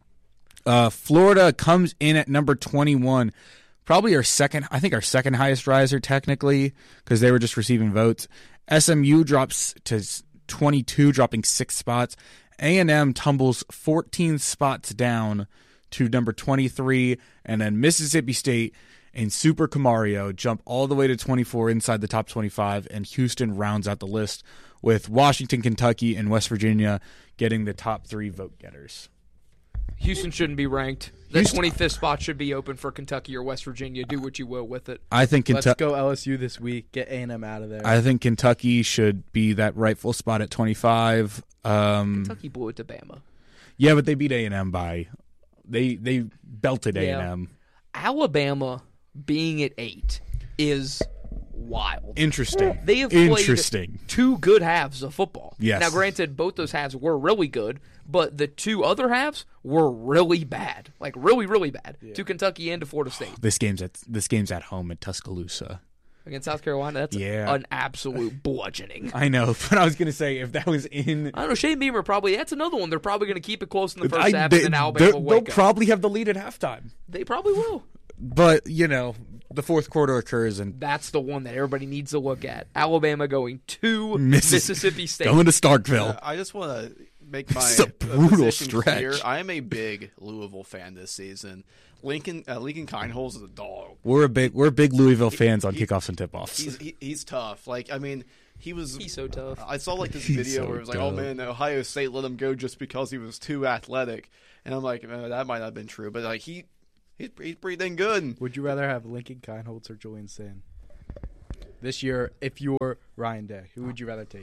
[SPEAKER 5] Florida comes in at number 21. Probably our second highest riser technically, because they were just receiving votes. SMU drops to 22, dropping 6 spots. A&M tumbles 14 spots down to number 23, and then Mississippi State and Super Camario jump all the way to 24 inside the top 25, and Houston rounds out the list with Washington, Kentucky, and West Virginia getting the top 3 vote getters.
[SPEAKER 6] Houston shouldn't be ranked. The 25th spot should be open for Kentucky or West Virginia. Do what you will with it.
[SPEAKER 5] I think
[SPEAKER 8] Let's go LSU this week. Get A&M out of there.
[SPEAKER 5] I think Kentucky should be that rightful spot at 25.
[SPEAKER 6] Kentucky blew it to Bama.
[SPEAKER 5] Yeah, but they beat A&M by they belted A&M.
[SPEAKER 6] Alabama being at 8 is wild.
[SPEAKER 5] Interesting.
[SPEAKER 6] They have played 2 good halves of football.
[SPEAKER 5] Yes.
[SPEAKER 6] Now, granted, both those halves were really good, but the 2 other halves were really bad, like really, really bad, to Kentucky and to Florida State.
[SPEAKER 5] This game's at home at Tuscaloosa.
[SPEAKER 6] Against South Carolina, that's an absolute bludgeoning.
[SPEAKER 5] I know, but I was going to say, if that was in...
[SPEAKER 6] I don't know, Shane Beamer that's another one. They're probably going to keep it close in the first half, and then Alabama will wake
[SPEAKER 5] they'll
[SPEAKER 6] up.
[SPEAKER 5] probably have the lead at halftime.
[SPEAKER 6] They probably will.
[SPEAKER 5] But, the fourth quarter occurs, and
[SPEAKER 6] that's the one that everybody needs to look at. Alabama going to Mississippi State.
[SPEAKER 5] Going to Starkville.
[SPEAKER 7] I just want to make my
[SPEAKER 5] It's a brutal
[SPEAKER 7] position
[SPEAKER 5] stretch.
[SPEAKER 7] clear. I am a big Louisville fan this season. Lincoln Kineholz is a dog.
[SPEAKER 5] We're big Louisville fans on kickoffs and tip-offs.
[SPEAKER 7] He's tough. Like, I mean, he's
[SPEAKER 6] so tough.
[SPEAKER 7] I saw like this
[SPEAKER 5] He's
[SPEAKER 7] video
[SPEAKER 5] so
[SPEAKER 7] where it was like,
[SPEAKER 5] tough.
[SPEAKER 7] oh man, Ohio State let him go just because he was too athletic, and I'm like, that might not have been true, but like he's pretty dang good.
[SPEAKER 8] Would you rather have Lincoln Kineholz or Julian Sand this year? If you're Ryan Day, who would you rather take?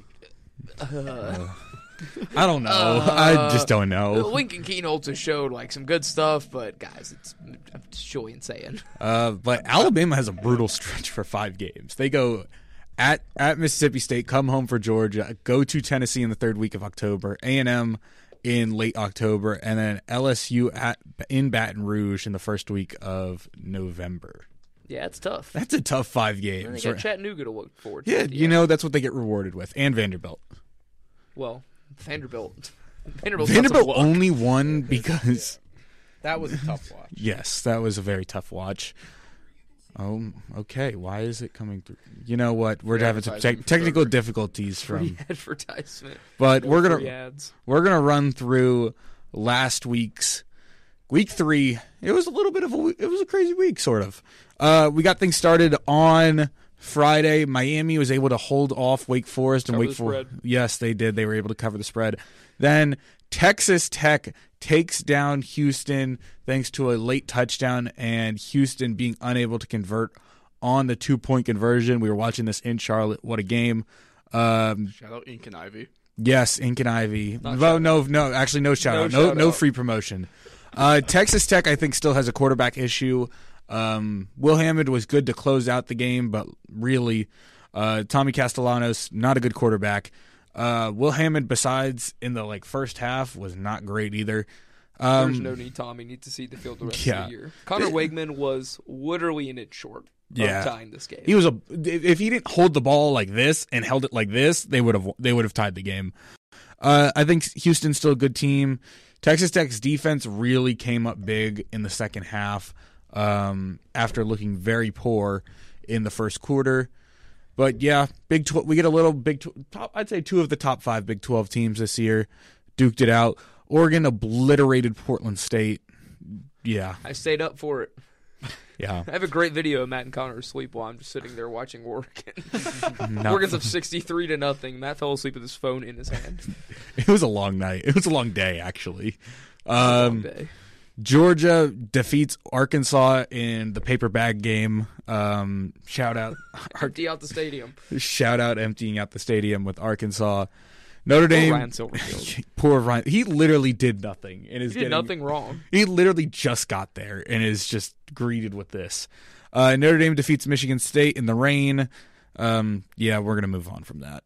[SPEAKER 5] I don't know. I just don't know.
[SPEAKER 6] Lincoln Kienholz has showed like some good stuff, but guys, it's Julian Sand.
[SPEAKER 5] But Alabama has a brutal stretch for 5 games. They go at Mississippi State, come home for Georgia, go to Tennessee in the third week of October, A&M in late October, and then LSU in Baton Rouge in the first week of November.
[SPEAKER 6] Yeah, it's tough.
[SPEAKER 5] That's a tough 5 games.
[SPEAKER 6] And they got Chattanooga to look forward to.
[SPEAKER 5] Yeah, you know, that's what they get rewarded with, and Vanderbilt.
[SPEAKER 6] Well, Vanderbilt
[SPEAKER 5] only won because
[SPEAKER 8] that was a tough watch.
[SPEAKER 5] Yes, that was a very tough watch. Oh, okay. Why is it coming through? You know what? We're having some technical difficulties from
[SPEAKER 6] advertisement.
[SPEAKER 5] But
[SPEAKER 6] No
[SPEAKER 5] we're
[SPEAKER 6] free ads.
[SPEAKER 5] gonna run through last week's week 3. It was a little bit of a crazy week, sort of. We got things started on Friday. Miami was able to hold off Wake Forest and
[SPEAKER 6] Cover
[SPEAKER 5] Wake
[SPEAKER 6] the
[SPEAKER 5] Forest.
[SPEAKER 6] spread.
[SPEAKER 5] Yes, they did. They were able to cover the spread. Then Texas Tech takes down Houston thanks to a late touchdown and Houston being unable to convert on the 2-point conversion. We were watching this in Charlotte. What a game.
[SPEAKER 7] Shout out Ink and Ivy.
[SPEAKER 5] Yes, Ink and Ivy.
[SPEAKER 7] Not
[SPEAKER 5] No, actually no shout out. No free promotion. Texas Tech, I think, still has a quarterback issue. Will Hammond was good to close out the game, but really, Tommy Castellanos, not a good quarterback. Will Hammond, besides in the first half, was not great either.
[SPEAKER 6] There's no need Tommy needs to see the field the rest
[SPEAKER 5] Yeah.
[SPEAKER 6] of the year. Connor Wegman was literally an inch short of tying this game.
[SPEAKER 5] He was if he didn't hold the ball like this and held it like this, they would have tied the game. I think Houston's still a good team. Texas Tech's defense really came up big in the second half after looking very poor in the first quarter. But yeah, we get a little I'd say 2 of the top 5 Big 12 teams this year duked it out. Oregon obliterated Portland State. Yeah.
[SPEAKER 6] I stayed up for it.
[SPEAKER 5] Yeah.
[SPEAKER 6] I have a great video of Matt and Connor asleep while I'm just sitting there watching Oregon.
[SPEAKER 5] No.
[SPEAKER 6] Oregon's up 63-0. Matt fell asleep with his phone in his hand.
[SPEAKER 5] It was a long night. It was a long day, actually.
[SPEAKER 6] Long day.
[SPEAKER 5] Georgia defeats Arkansas in the paper bag game. Shout out.
[SPEAKER 6] Empty out the stadium.
[SPEAKER 5] Shout out emptying out the stadium with Arkansas. Notre Dame.
[SPEAKER 6] Ryan Silverfield.
[SPEAKER 5] Poor Ryan. He literally did nothing. And
[SPEAKER 6] He did nothing wrong.
[SPEAKER 5] He literally just got there and is just greeted with this. Notre Dame defeats Michigan State in the rain. Yeah, we're going to move on from that.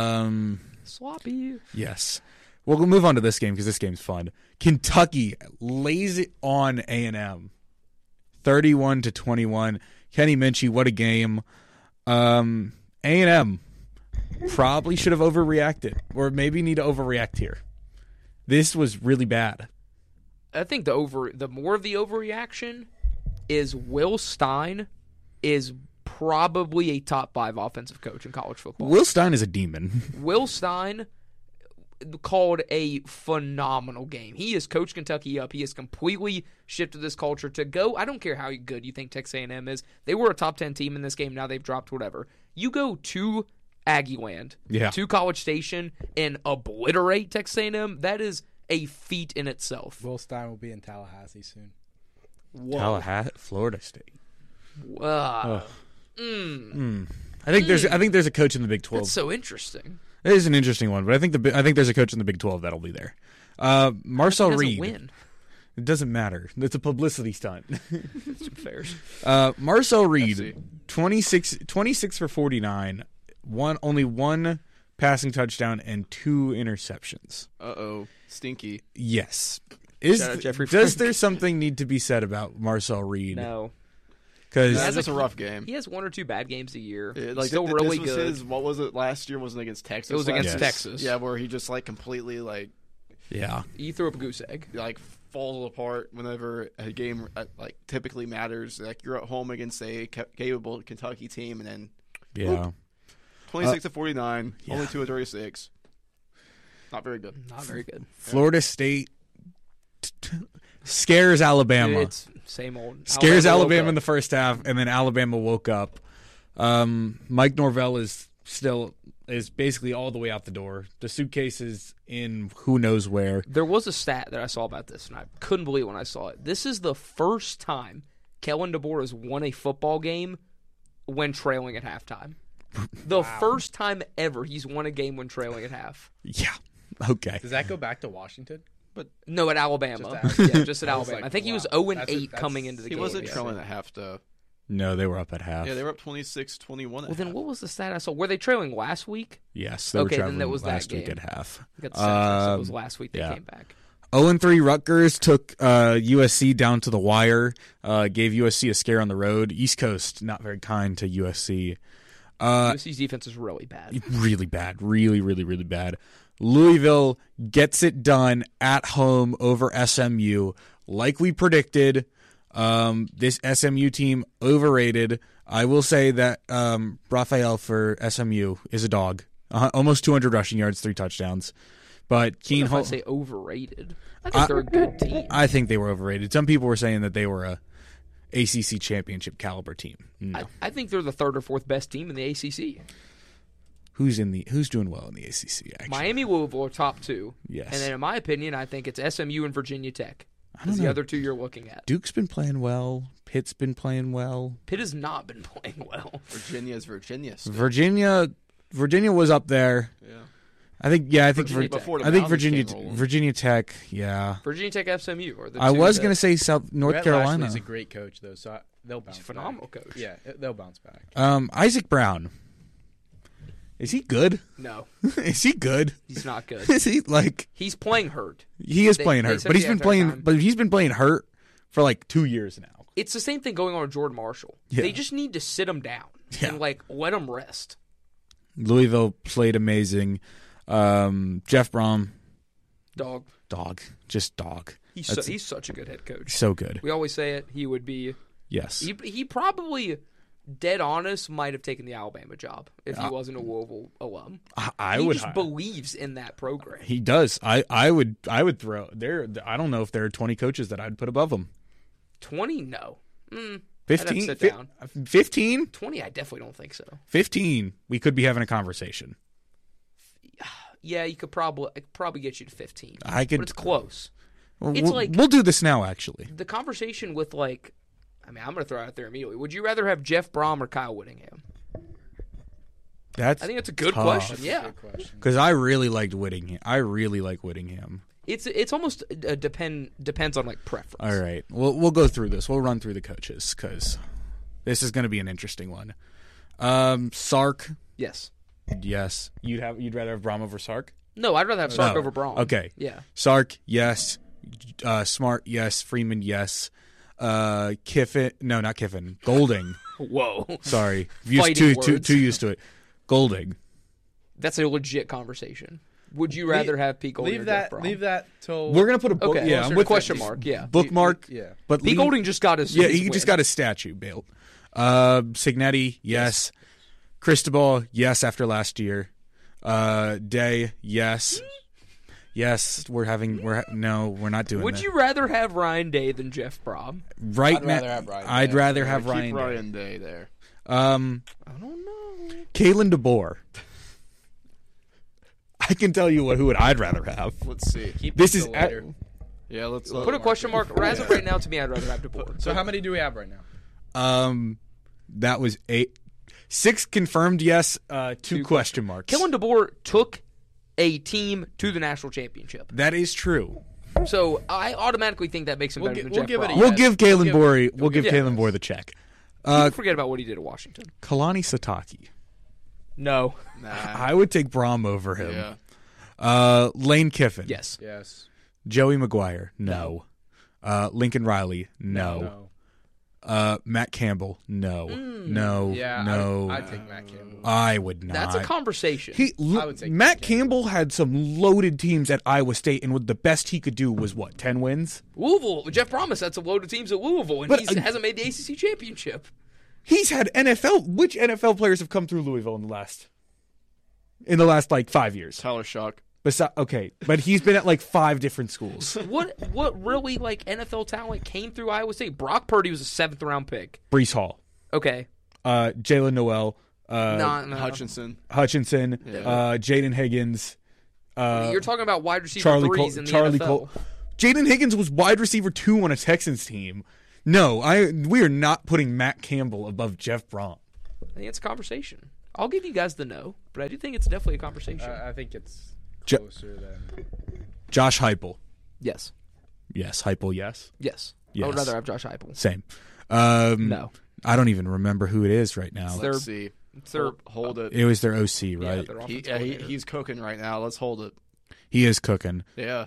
[SPEAKER 6] Sloppy.
[SPEAKER 5] Yes. We'll move on to this game because this game's fun. Kentucky lays it on A&M. 31-21. Kenny Minchie, what a game. A&M probably should have overreacted or maybe need to overreact here. This was really bad.
[SPEAKER 6] I think the more of the overreaction is Will Stein is probably a top 5 offensive coach in college football.
[SPEAKER 5] Will Stein is a demon.
[SPEAKER 6] Will Stein called a phenomenal game. He has coached Kentucky up. He has completely shifted this culture to go. I don't care how good you think Texas A&M is. They were a top 10 team in this game. Now they've dropped whatever. You go to Aggieland, to College Station, and obliterate Texas A&M. That is a feat in itself.
[SPEAKER 8] Will Stein will be in Tallahassee soon.
[SPEAKER 6] Whoa.
[SPEAKER 5] Tallahassee, Florida State.
[SPEAKER 6] I
[SPEAKER 5] think there's a coach in the Big 12.
[SPEAKER 6] That's so interesting.
[SPEAKER 5] It is an interesting one, but I think there's a coach in the Big 12 that'll be there. Marcel Reed.
[SPEAKER 6] Win.
[SPEAKER 5] It doesn't matter. It's a publicity stunt.
[SPEAKER 6] Fair.
[SPEAKER 5] Marcel Reed, 26 for 49, only one passing touchdown and 2 interceptions.
[SPEAKER 7] Uh-oh. Stinky.
[SPEAKER 5] Yes.
[SPEAKER 6] Shout out Jeffrey
[SPEAKER 5] Does
[SPEAKER 6] Frank.
[SPEAKER 5] there something need to be said about Marcel Reed?
[SPEAKER 6] No.
[SPEAKER 5] Because
[SPEAKER 7] That's just a rough game.
[SPEAKER 6] He has 1 or 2 bad games a year.
[SPEAKER 7] Still
[SPEAKER 6] really
[SPEAKER 7] this was
[SPEAKER 6] good.
[SPEAKER 7] what was it last year? Wasn't it against Texas?
[SPEAKER 6] It was against
[SPEAKER 7] last year?
[SPEAKER 6] Texas.
[SPEAKER 7] Yeah, where he just completely
[SPEAKER 5] Yeah.
[SPEAKER 6] He threw up a goose egg.
[SPEAKER 7] Like falls apart whenever a game like typically matters. Like you're at home against a capable Kentucky team, and then 26-49, only 2 of 36. Not very good.
[SPEAKER 6] Not very good.
[SPEAKER 5] Florida State scares Alabama.
[SPEAKER 6] It's same old.
[SPEAKER 5] Scares Alabama in the first half, and then Alabama woke up. Mike Norvell is basically all the way out the door. The suitcase is in who knows where.
[SPEAKER 6] There was a stat that I saw about this, and I couldn't believe when I saw it. This is the first time Kellen DeBoer has won a football game when trailing at halftime. The first time ever he's won a game when trailing at half.
[SPEAKER 5] Yeah. Okay.
[SPEAKER 8] Does that go back to Washington?
[SPEAKER 6] No, at Alabama. Just at Alabama. I think he was 0-8 coming into the game.
[SPEAKER 7] He wasn't trailing at half, though.
[SPEAKER 5] No, they were up at half.
[SPEAKER 7] Yeah, they were up 26-21 at half.
[SPEAKER 6] Then what was the stat I saw? Were they trailing last week?
[SPEAKER 5] Yes, they were
[SPEAKER 6] then that was
[SPEAKER 5] last
[SPEAKER 6] that
[SPEAKER 5] week
[SPEAKER 6] game.
[SPEAKER 5] at half.
[SPEAKER 6] I got the stat, so it was last week they came back.
[SPEAKER 5] 0-3 Rutgers took USC down to the wire, gave USC a scare on the road. East Coast, not very kind to USC.
[SPEAKER 6] USC's defense is really bad.
[SPEAKER 5] Really bad. Really, really, really bad. Louisville gets it done at home over SMU. Like we predicted, this SMU team overrated. I will say that Raphael for SMU is a dog. Almost 200 rushing yards, 3 touchdowns. But Keen
[SPEAKER 6] If I say overrated, I think they're a good team.
[SPEAKER 5] I think they were overrated. Some people were saying that they were a ACC championship caliber team. No.
[SPEAKER 6] I think they're the 3rd or 4th best team in the ACC.
[SPEAKER 5] Who's doing well in the ACC? Actually,
[SPEAKER 6] Miami, Louisville are top 2.
[SPEAKER 5] Yes,
[SPEAKER 6] and then in my opinion, I think it's SMU and Virginia Tech. That's the other 2 you're looking at.
[SPEAKER 5] Duke's been playing well. Pitt's been playing well.
[SPEAKER 6] Pitt has not been playing well.
[SPEAKER 7] Virginia's Virginia. Still.
[SPEAKER 5] Virginia was up there.
[SPEAKER 7] Yeah.
[SPEAKER 5] I think Virginia Tech. Yeah.
[SPEAKER 6] Virginia Tech, SMU. Or the
[SPEAKER 5] I was going to say North
[SPEAKER 8] Brett
[SPEAKER 5] Carolina.
[SPEAKER 8] Lashley's a great coach, though, so they'll bounce.
[SPEAKER 6] He's a phenomenal coach.
[SPEAKER 8] Yeah, they'll bounce back.
[SPEAKER 5] Isaac Brown. Is he good?
[SPEAKER 6] No.
[SPEAKER 5] Is he good?
[SPEAKER 6] He's not good.
[SPEAKER 5] Is he He's
[SPEAKER 6] playing hurt.
[SPEAKER 5] He is playing hurt, but he's been playing. But he's been playing hurt for like 2 years now.
[SPEAKER 6] It's the same thing going on with Jordan Marshall.
[SPEAKER 5] Yeah.
[SPEAKER 6] They just need to sit him down and let him rest.
[SPEAKER 5] Louisville played amazing. Jeff Brom,
[SPEAKER 6] dog,
[SPEAKER 5] just dog.
[SPEAKER 6] He's such a good head coach.
[SPEAKER 5] So good.
[SPEAKER 6] We always say it. He would be.
[SPEAKER 5] Yes.
[SPEAKER 6] He probably, dead honest, might have taken the Alabama job if he wasn't a Louisville alum. He just believes in that program.
[SPEAKER 5] He does. I would throw there. I don't know if there are 20 coaches that I'd put above him.
[SPEAKER 6] 20? No.
[SPEAKER 5] 15?
[SPEAKER 6] Sit down.
[SPEAKER 5] 15?
[SPEAKER 6] 20? I definitely don't think so.
[SPEAKER 5] 15. We could be having a conversation.
[SPEAKER 6] Yeah, you could probably get you to 15.
[SPEAKER 5] But
[SPEAKER 6] it's close.
[SPEAKER 5] We'll do this now, actually.
[SPEAKER 6] The conversation with I'm going to throw it out there immediately. Would you rather have Jeff Brom or Kyle Whittingham? I think that's a good question. Yeah,
[SPEAKER 5] because I really liked Whittingham. I really like Whittingham.
[SPEAKER 6] It's almost depends on preference.
[SPEAKER 5] All right, we'll go through this. We'll run through the coaches because this is going to be an interesting one. Sark.
[SPEAKER 6] Yes.
[SPEAKER 5] Yes. You'd rather have Brom over Sark?
[SPEAKER 6] No, I'd rather have Sark over Brom.
[SPEAKER 5] Okay.
[SPEAKER 6] Yeah.
[SPEAKER 5] Sark, yes. Smart, yes. Freeman, yes. Kiffin, no, not Kiffin. Golding.
[SPEAKER 6] Whoa.
[SPEAKER 5] Sorry. Too used to it. Golding.
[SPEAKER 6] That's a legit conversation. Would you rather have Pete Golding or Jeff Brom?
[SPEAKER 8] Leave that till...
[SPEAKER 5] We're going to put a book...
[SPEAKER 6] Okay.
[SPEAKER 5] Yeah,
[SPEAKER 6] I'm with question mark. Yeah.
[SPEAKER 5] Bookmark.
[SPEAKER 8] Yeah.
[SPEAKER 5] But
[SPEAKER 6] Pete Golding just got his
[SPEAKER 5] he just got his statue built. Signetti, yes. Cristobal, yes, after last year. Day, yes. Yes, we're not doing that.
[SPEAKER 6] Would you rather have Ryan Day than Jeff Brom?
[SPEAKER 5] Right now, I'd rather have
[SPEAKER 7] Ryan
[SPEAKER 5] Day.
[SPEAKER 7] Ryan Day there.
[SPEAKER 6] I don't know.
[SPEAKER 5] Kalen DeBoer. I can tell you who I'd rather have.
[SPEAKER 7] Let's see.
[SPEAKER 5] This is
[SPEAKER 7] yeah. Let's
[SPEAKER 6] put a question mark. As of right now, to me, I'd rather have DeBoer.
[SPEAKER 8] So how many do we have right now?
[SPEAKER 5] That was 8. 6 confirmed yes, 2 question marks.
[SPEAKER 6] Kellen DeBoer took a team to the national championship.
[SPEAKER 5] That is true.
[SPEAKER 6] So I automatically think that makes him better than Jeff Brom.
[SPEAKER 5] We'll give Kalen Bohr the check.
[SPEAKER 6] Forget about what he did at Washington.
[SPEAKER 5] Kalani Sitake.
[SPEAKER 6] No.
[SPEAKER 7] Nah.
[SPEAKER 5] I would take Brom over him. Yeah. Lane Kiffin.
[SPEAKER 6] Yes.
[SPEAKER 8] Yes.
[SPEAKER 5] Joey McGuire. No. Lincoln Riley. No. Matt Campbell, no.
[SPEAKER 8] I'd take Matt Campbell.
[SPEAKER 5] I would not.
[SPEAKER 6] That's a conversation.
[SPEAKER 8] I would take
[SPEAKER 5] Matt Campbell had some loaded teams at Iowa State, and the best he could do was, 10 wins?
[SPEAKER 6] Louisville. Jeff Promise had some loaded teams at Louisville, and he hasn't made the ACC championship.
[SPEAKER 5] He's had NFL. Which NFL players have come through Louisville in the last 5 years?
[SPEAKER 7] Tyler Shock.
[SPEAKER 5] Okay, but he's been at 5 different schools.
[SPEAKER 6] What really NFL talent came through Iowa State? Brock Purdy was a 7th round pick.
[SPEAKER 5] Brees Hall.
[SPEAKER 6] Okay.
[SPEAKER 5] Jalen Noel.
[SPEAKER 7] Hutchinson.
[SPEAKER 5] Yeah. Jaden Higgins.
[SPEAKER 6] You're talking about wide receiver threes in the NFL.
[SPEAKER 5] Jaden Higgins was wide receiver 2 on a Texans team. No, we are not putting Matt Campbell above Jeff Brom.
[SPEAKER 6] I think it's a conversation. I'll give you guys the no, but I do think it's definitely a conversation.
[SPEAKER 8] I think it's closer than
[SPEAKER 5] Josh Heupel.
[SPEAKER 6] Yes.
[SPEAKER 5] Yes. Heupel, yes.
[SPEAKER 6] Yes. I would rather have Josh Heupel.
[SPEAKER 5] Same.
[SPEAKER 6] No.
[SPEAKER 5] I don't even remember who it is right now.
[SPEAKER 7] Let's see. Hold it.
[SPEAKER 5] It was their OC, right?
[SPEAKER 7] Yeah, he's cooking right now. Let's hold it.
[SPEAKER 5] He is cooking.
[SPEAKER 7] Yeah.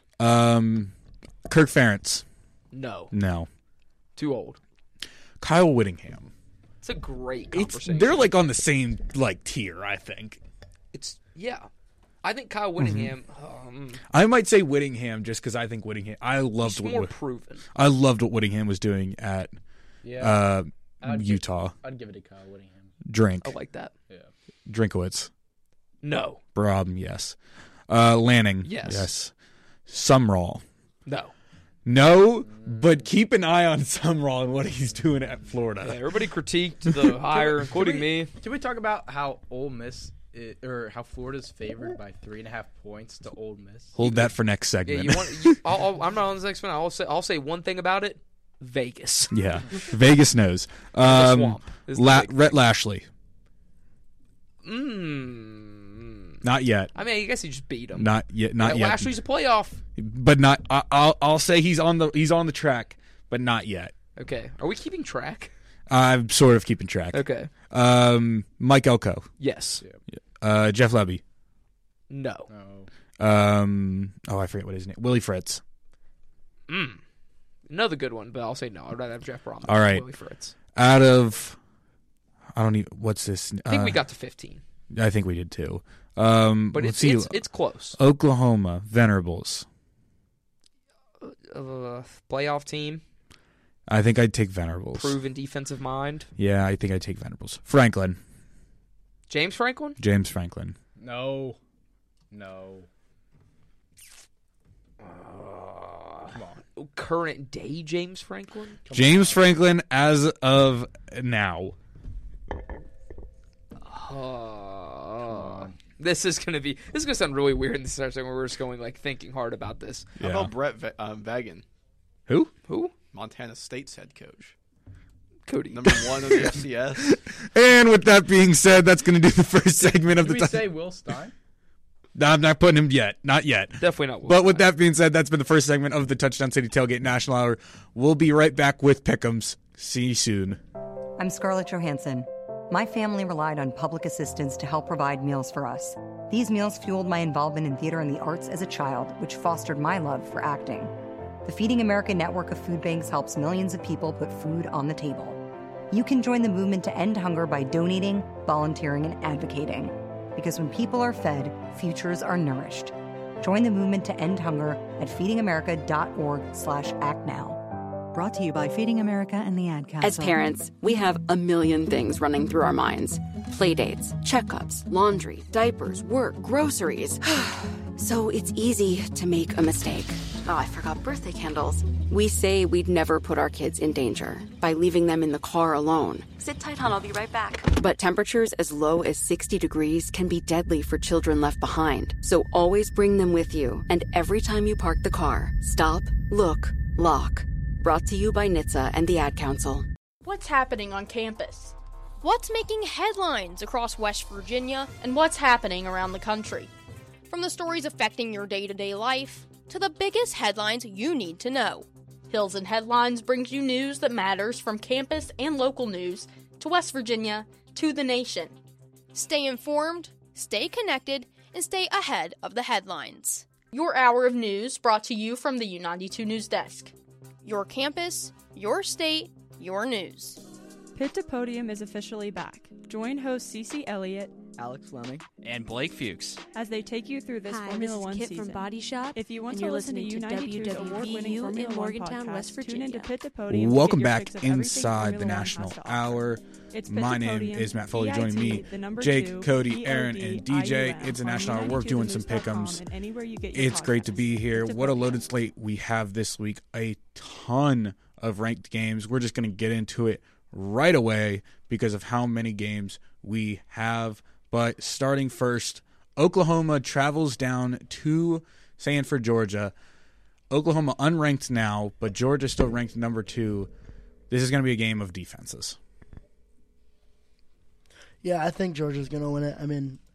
[SPEAKER 5] Kirk Ferentz.
[SPEAKER 6] No. Too old.
[SPEAKER 5] Kyle Whittingham.
[SPEAKER 6] It's a great conversation.
[SPEAKER 5] They're on the same tier, I think.
[SPEAKER 6] I think Kyle Whittingham.
[SPEAKER 5] I might say Whittingham just because I think Whittingham.
[SPEAKER 6] He's more proven.
[SPEAKER 5] I loved what Whittingham was doing at Utah.
[SPEAKER 8] I'd give it to Kyle Whittingham.
[SPEAKER 5] Drink.
[SPEAKER 6] I like that.
[SPEAKER 8] Yeah.
[SPEAKER 5] Drinkowitz.
[SPEAKER 6] No.
[SPEAKER 5] Brom, yes. Lanning.
[SPEAKER 6] Yes.
[SPEAKER 5] Sumrall.
[SPEAKER 6] No,
[SPEAKER 5] but keep an eye on Sumrall and what he's doing at Florida.
[SPEAKER 6] Yeah, everybody critiqued the hire, including me.
[SPEAKER 8] Can we talk about how Ole Miss or how Florida's favored by 3.5 points to Ole Miss?
[SPEAKER 5] Hold that for next segment.
[SPEAKER 6] Yeah, I'm not on the next one. I'll say one thing about it. Vegas.
[SPEAKER 5] Yeah, Vegas knows.
[SPEAKER 6] The swamp.
[SPEAKER 5] Rhett Lashley. Not yet.
[SPEAKER 6] I mean, I guess he just beat him.
[SPEAKER 5] Not yet. Not yet.
[SPEAKER 6] Lashley's a playoff.
[SPEAKER 5] But not. I'll say he's on the track, but not yet.
[SPEAKER 6] Okay. Are we keeping track?
[SPEAKER 5] I'm sort of keeping track.
[SPEAKER 6] Okay.
[SPEAKER 5] Mike Elko.
[SPEAKER 6] Yes.
[SPEAKER 5] Jeff Levy.
[SPEAKER 6] No.
[SPEAKER 5] I forget what his name. Willie Fritz.
[SPEAKER 6] Another good one, but I'll say no. I'd rather have Jeff Brom.
[SPEAKER 5] All right.
[SPEAKER 6] Willie Fritz.
[SPEAKER 5] Out of, I don't even. What's this?
[SPEAKER 6] I think we got to 15.
[SPEAKER 5] I think we did too.
[SPEAKER 6] But it's close.
[SPEAKER 5] Oklahoma Venerables.
[SPEAKER 6] Playoff team.
[SPEAKER 5] I think I'd take Venerables.
[SPEAKER 6] Proven defensive mind.
[SPEAKER 5] Yeah, I think I'd take Venerables. Franklin.
[SPEAKER 6] James Franklin?
[SPEAKER 5] James Franklin.
[SPEAKER 8] No.
[SPEAKER 6] Come on. Current day James Franklin?
[SPEAKER 5] James Franklin as of now.
[SPEAKER 6] This is gonna sound really weird in this second where we're just going thinking hard about this.
[SPEAKER 7] How about Brett Vagan?
[SPEAKER 5] Who?
[SPEAKER 7] Montana State's head coach.
[SPEAKER 6] Cody.
[SPEAKER 7] Number 1 of the FCS.
[SPEAKER 5] And with that being said, that's going to do the first segment of the
[SPEAKER 8] time. Did we say Will Stein?
[SPEAKER 5] No, I'm not putting him yet. Not yet.
[SPEAKER 6] Definitely not Will
[SPEAKER 5] But with that being said, that's been the first segment of the Touchdown City Tailgate National Hour. We'll be right back with Pick'ems. See you soon.
[SPEAKER 9] I'm Scarlett Johansson. My family relied on public assistance to help provide meals for us. These meals fueled my involvement in theater and the arts as a child, which fostered my love for acting. The Feeding America network of food banks helps millions of people put food on the table. You can join the movement to end hunger by donating, volunteering, and advocating. Because when people are fed, futures are nourished. Join the movement to end hunger at feedingamerica.org/actnow.
[SPEAKER 24] Brought to you by Feeding America and the Ad Council.
[SPEAKER 12] As parents, we have a million things running through our minds. Playdates, checkups, laundry, diapers, work, groceries. So it's easy to make a mistake. Oh, I forgot birthday candles. We say we'd never put our kids in danger by leaving them in the car alone.
[SPEAKER 27] Sit tight, hon. I'll be right back.
[SPEAKER 12] But temperatures as low as 60 degrees can be deadly for children left behind. So always bring them with you. And every time you park the car, stop, look, lock. Brought to you by NHTSA and the Ad Council.
[SPEAKER 13] What's happening on campus? What's making headlines across West Virginia? And what's happening around the country? From the stories affecting your day-to-day life to the biggest headlines you need to know. Hills and Headlines brings you news that matters from campus and local news to West Virginia to the nation. Stay informed, stay connected, and stay ahead of the headlines. Your hour of news brought to you from the U92 News Desk. Your campus, your state, your news.
[SPEAKER 11] Pit to Podium is officially back. Join host Cece Elliott,
[SPEAKER 14] Alex Fleming,
[SPEAKER 15] and Blake Fuchs
[SPEAKER 11] as they take you through this
[SPEAKER 16] Hi,
[SPEAKER 11] Formula
[SPEAKER 16] this is
[SPEAKER 11] One
[SPEAKER 16] Kit
[SPEAKER 11] season.
[SPEAKER 16] from Body Shop,
[SPEAKER 11] if you want
[SPEAKER 16] and
[SPEAKER 11] to
[SPEAKER 16] you're
[SPEAKER 11] listen to
[SPEAKER 16] listening to
[SPEAKER 11] U92's award-winning
[SPEAKER 16] WWVU
[SPEAKER 11] Formula
[SPEAKER 16] in Morgantown,
[SPEAKER 11] One podcast,
[SPEAKER 16] West
[SPEAKER 11] tune
[SPEAKER 16] Virginia.
[SPEAKER 11] into Pit to Podium.
[SPEAKER 5] Welcome
[SPEAKER 11] to get your
[SPEAKER 5] back
[SPEAKER 11] fix of everything
[SPEAKER 5] inside
[SPEAKER 11] Formula
[SPEAKER 5] the
[SPEAKER 11] One
[SPEAKER 5] National
[SPEAKER 11] has to offer.
[SPEAKER 5] Hour.
[SPEAKER 11] It's Pit
[SPEAKER 5] My
[SPEAKER 11] to
[SPEAKER 5] name
[SPEAKER 11] Podium,
[SPEAKER 5] is Matt Foley.
[SPEAKER 11] PIT,
[SPEAKER 5] Joining me,
[SPEAKER 11] the number
[SPEAKER 5] Jake,
[SPEAKER 11] 2,
[SPEAKER 5] Cody, Aaron, and DJ.
[SPEAKER 11] ELD,
[SPEAKER 5] It's a
[SPEAKER 11] on
[SPEAKER 5] National Hour. We're doing some
[SPEAKER 11] U92thenews.com,
[SPEAKER 5] pick'ems.
[SPEAKER 11] and anywhere you get your
[SPEAKER 5] It's great to be here.
[SPEAKER 11] Pit to
[SPEAKER 5] What a
[SPEAKER 11] Podium.
[SPEAKER 5] loaded slate we have this week. A ton of ranked games. We're just going to get into it right away because of how many games we have. But starting first, Oklahoma travels down to Sanford, Georgia. Oklahoma unranked now, but Georgia still ranked number 2. This is going to be a game of defenses.
[SPEAKER 19] Yeah, I think Georgia's going to win it. I mean,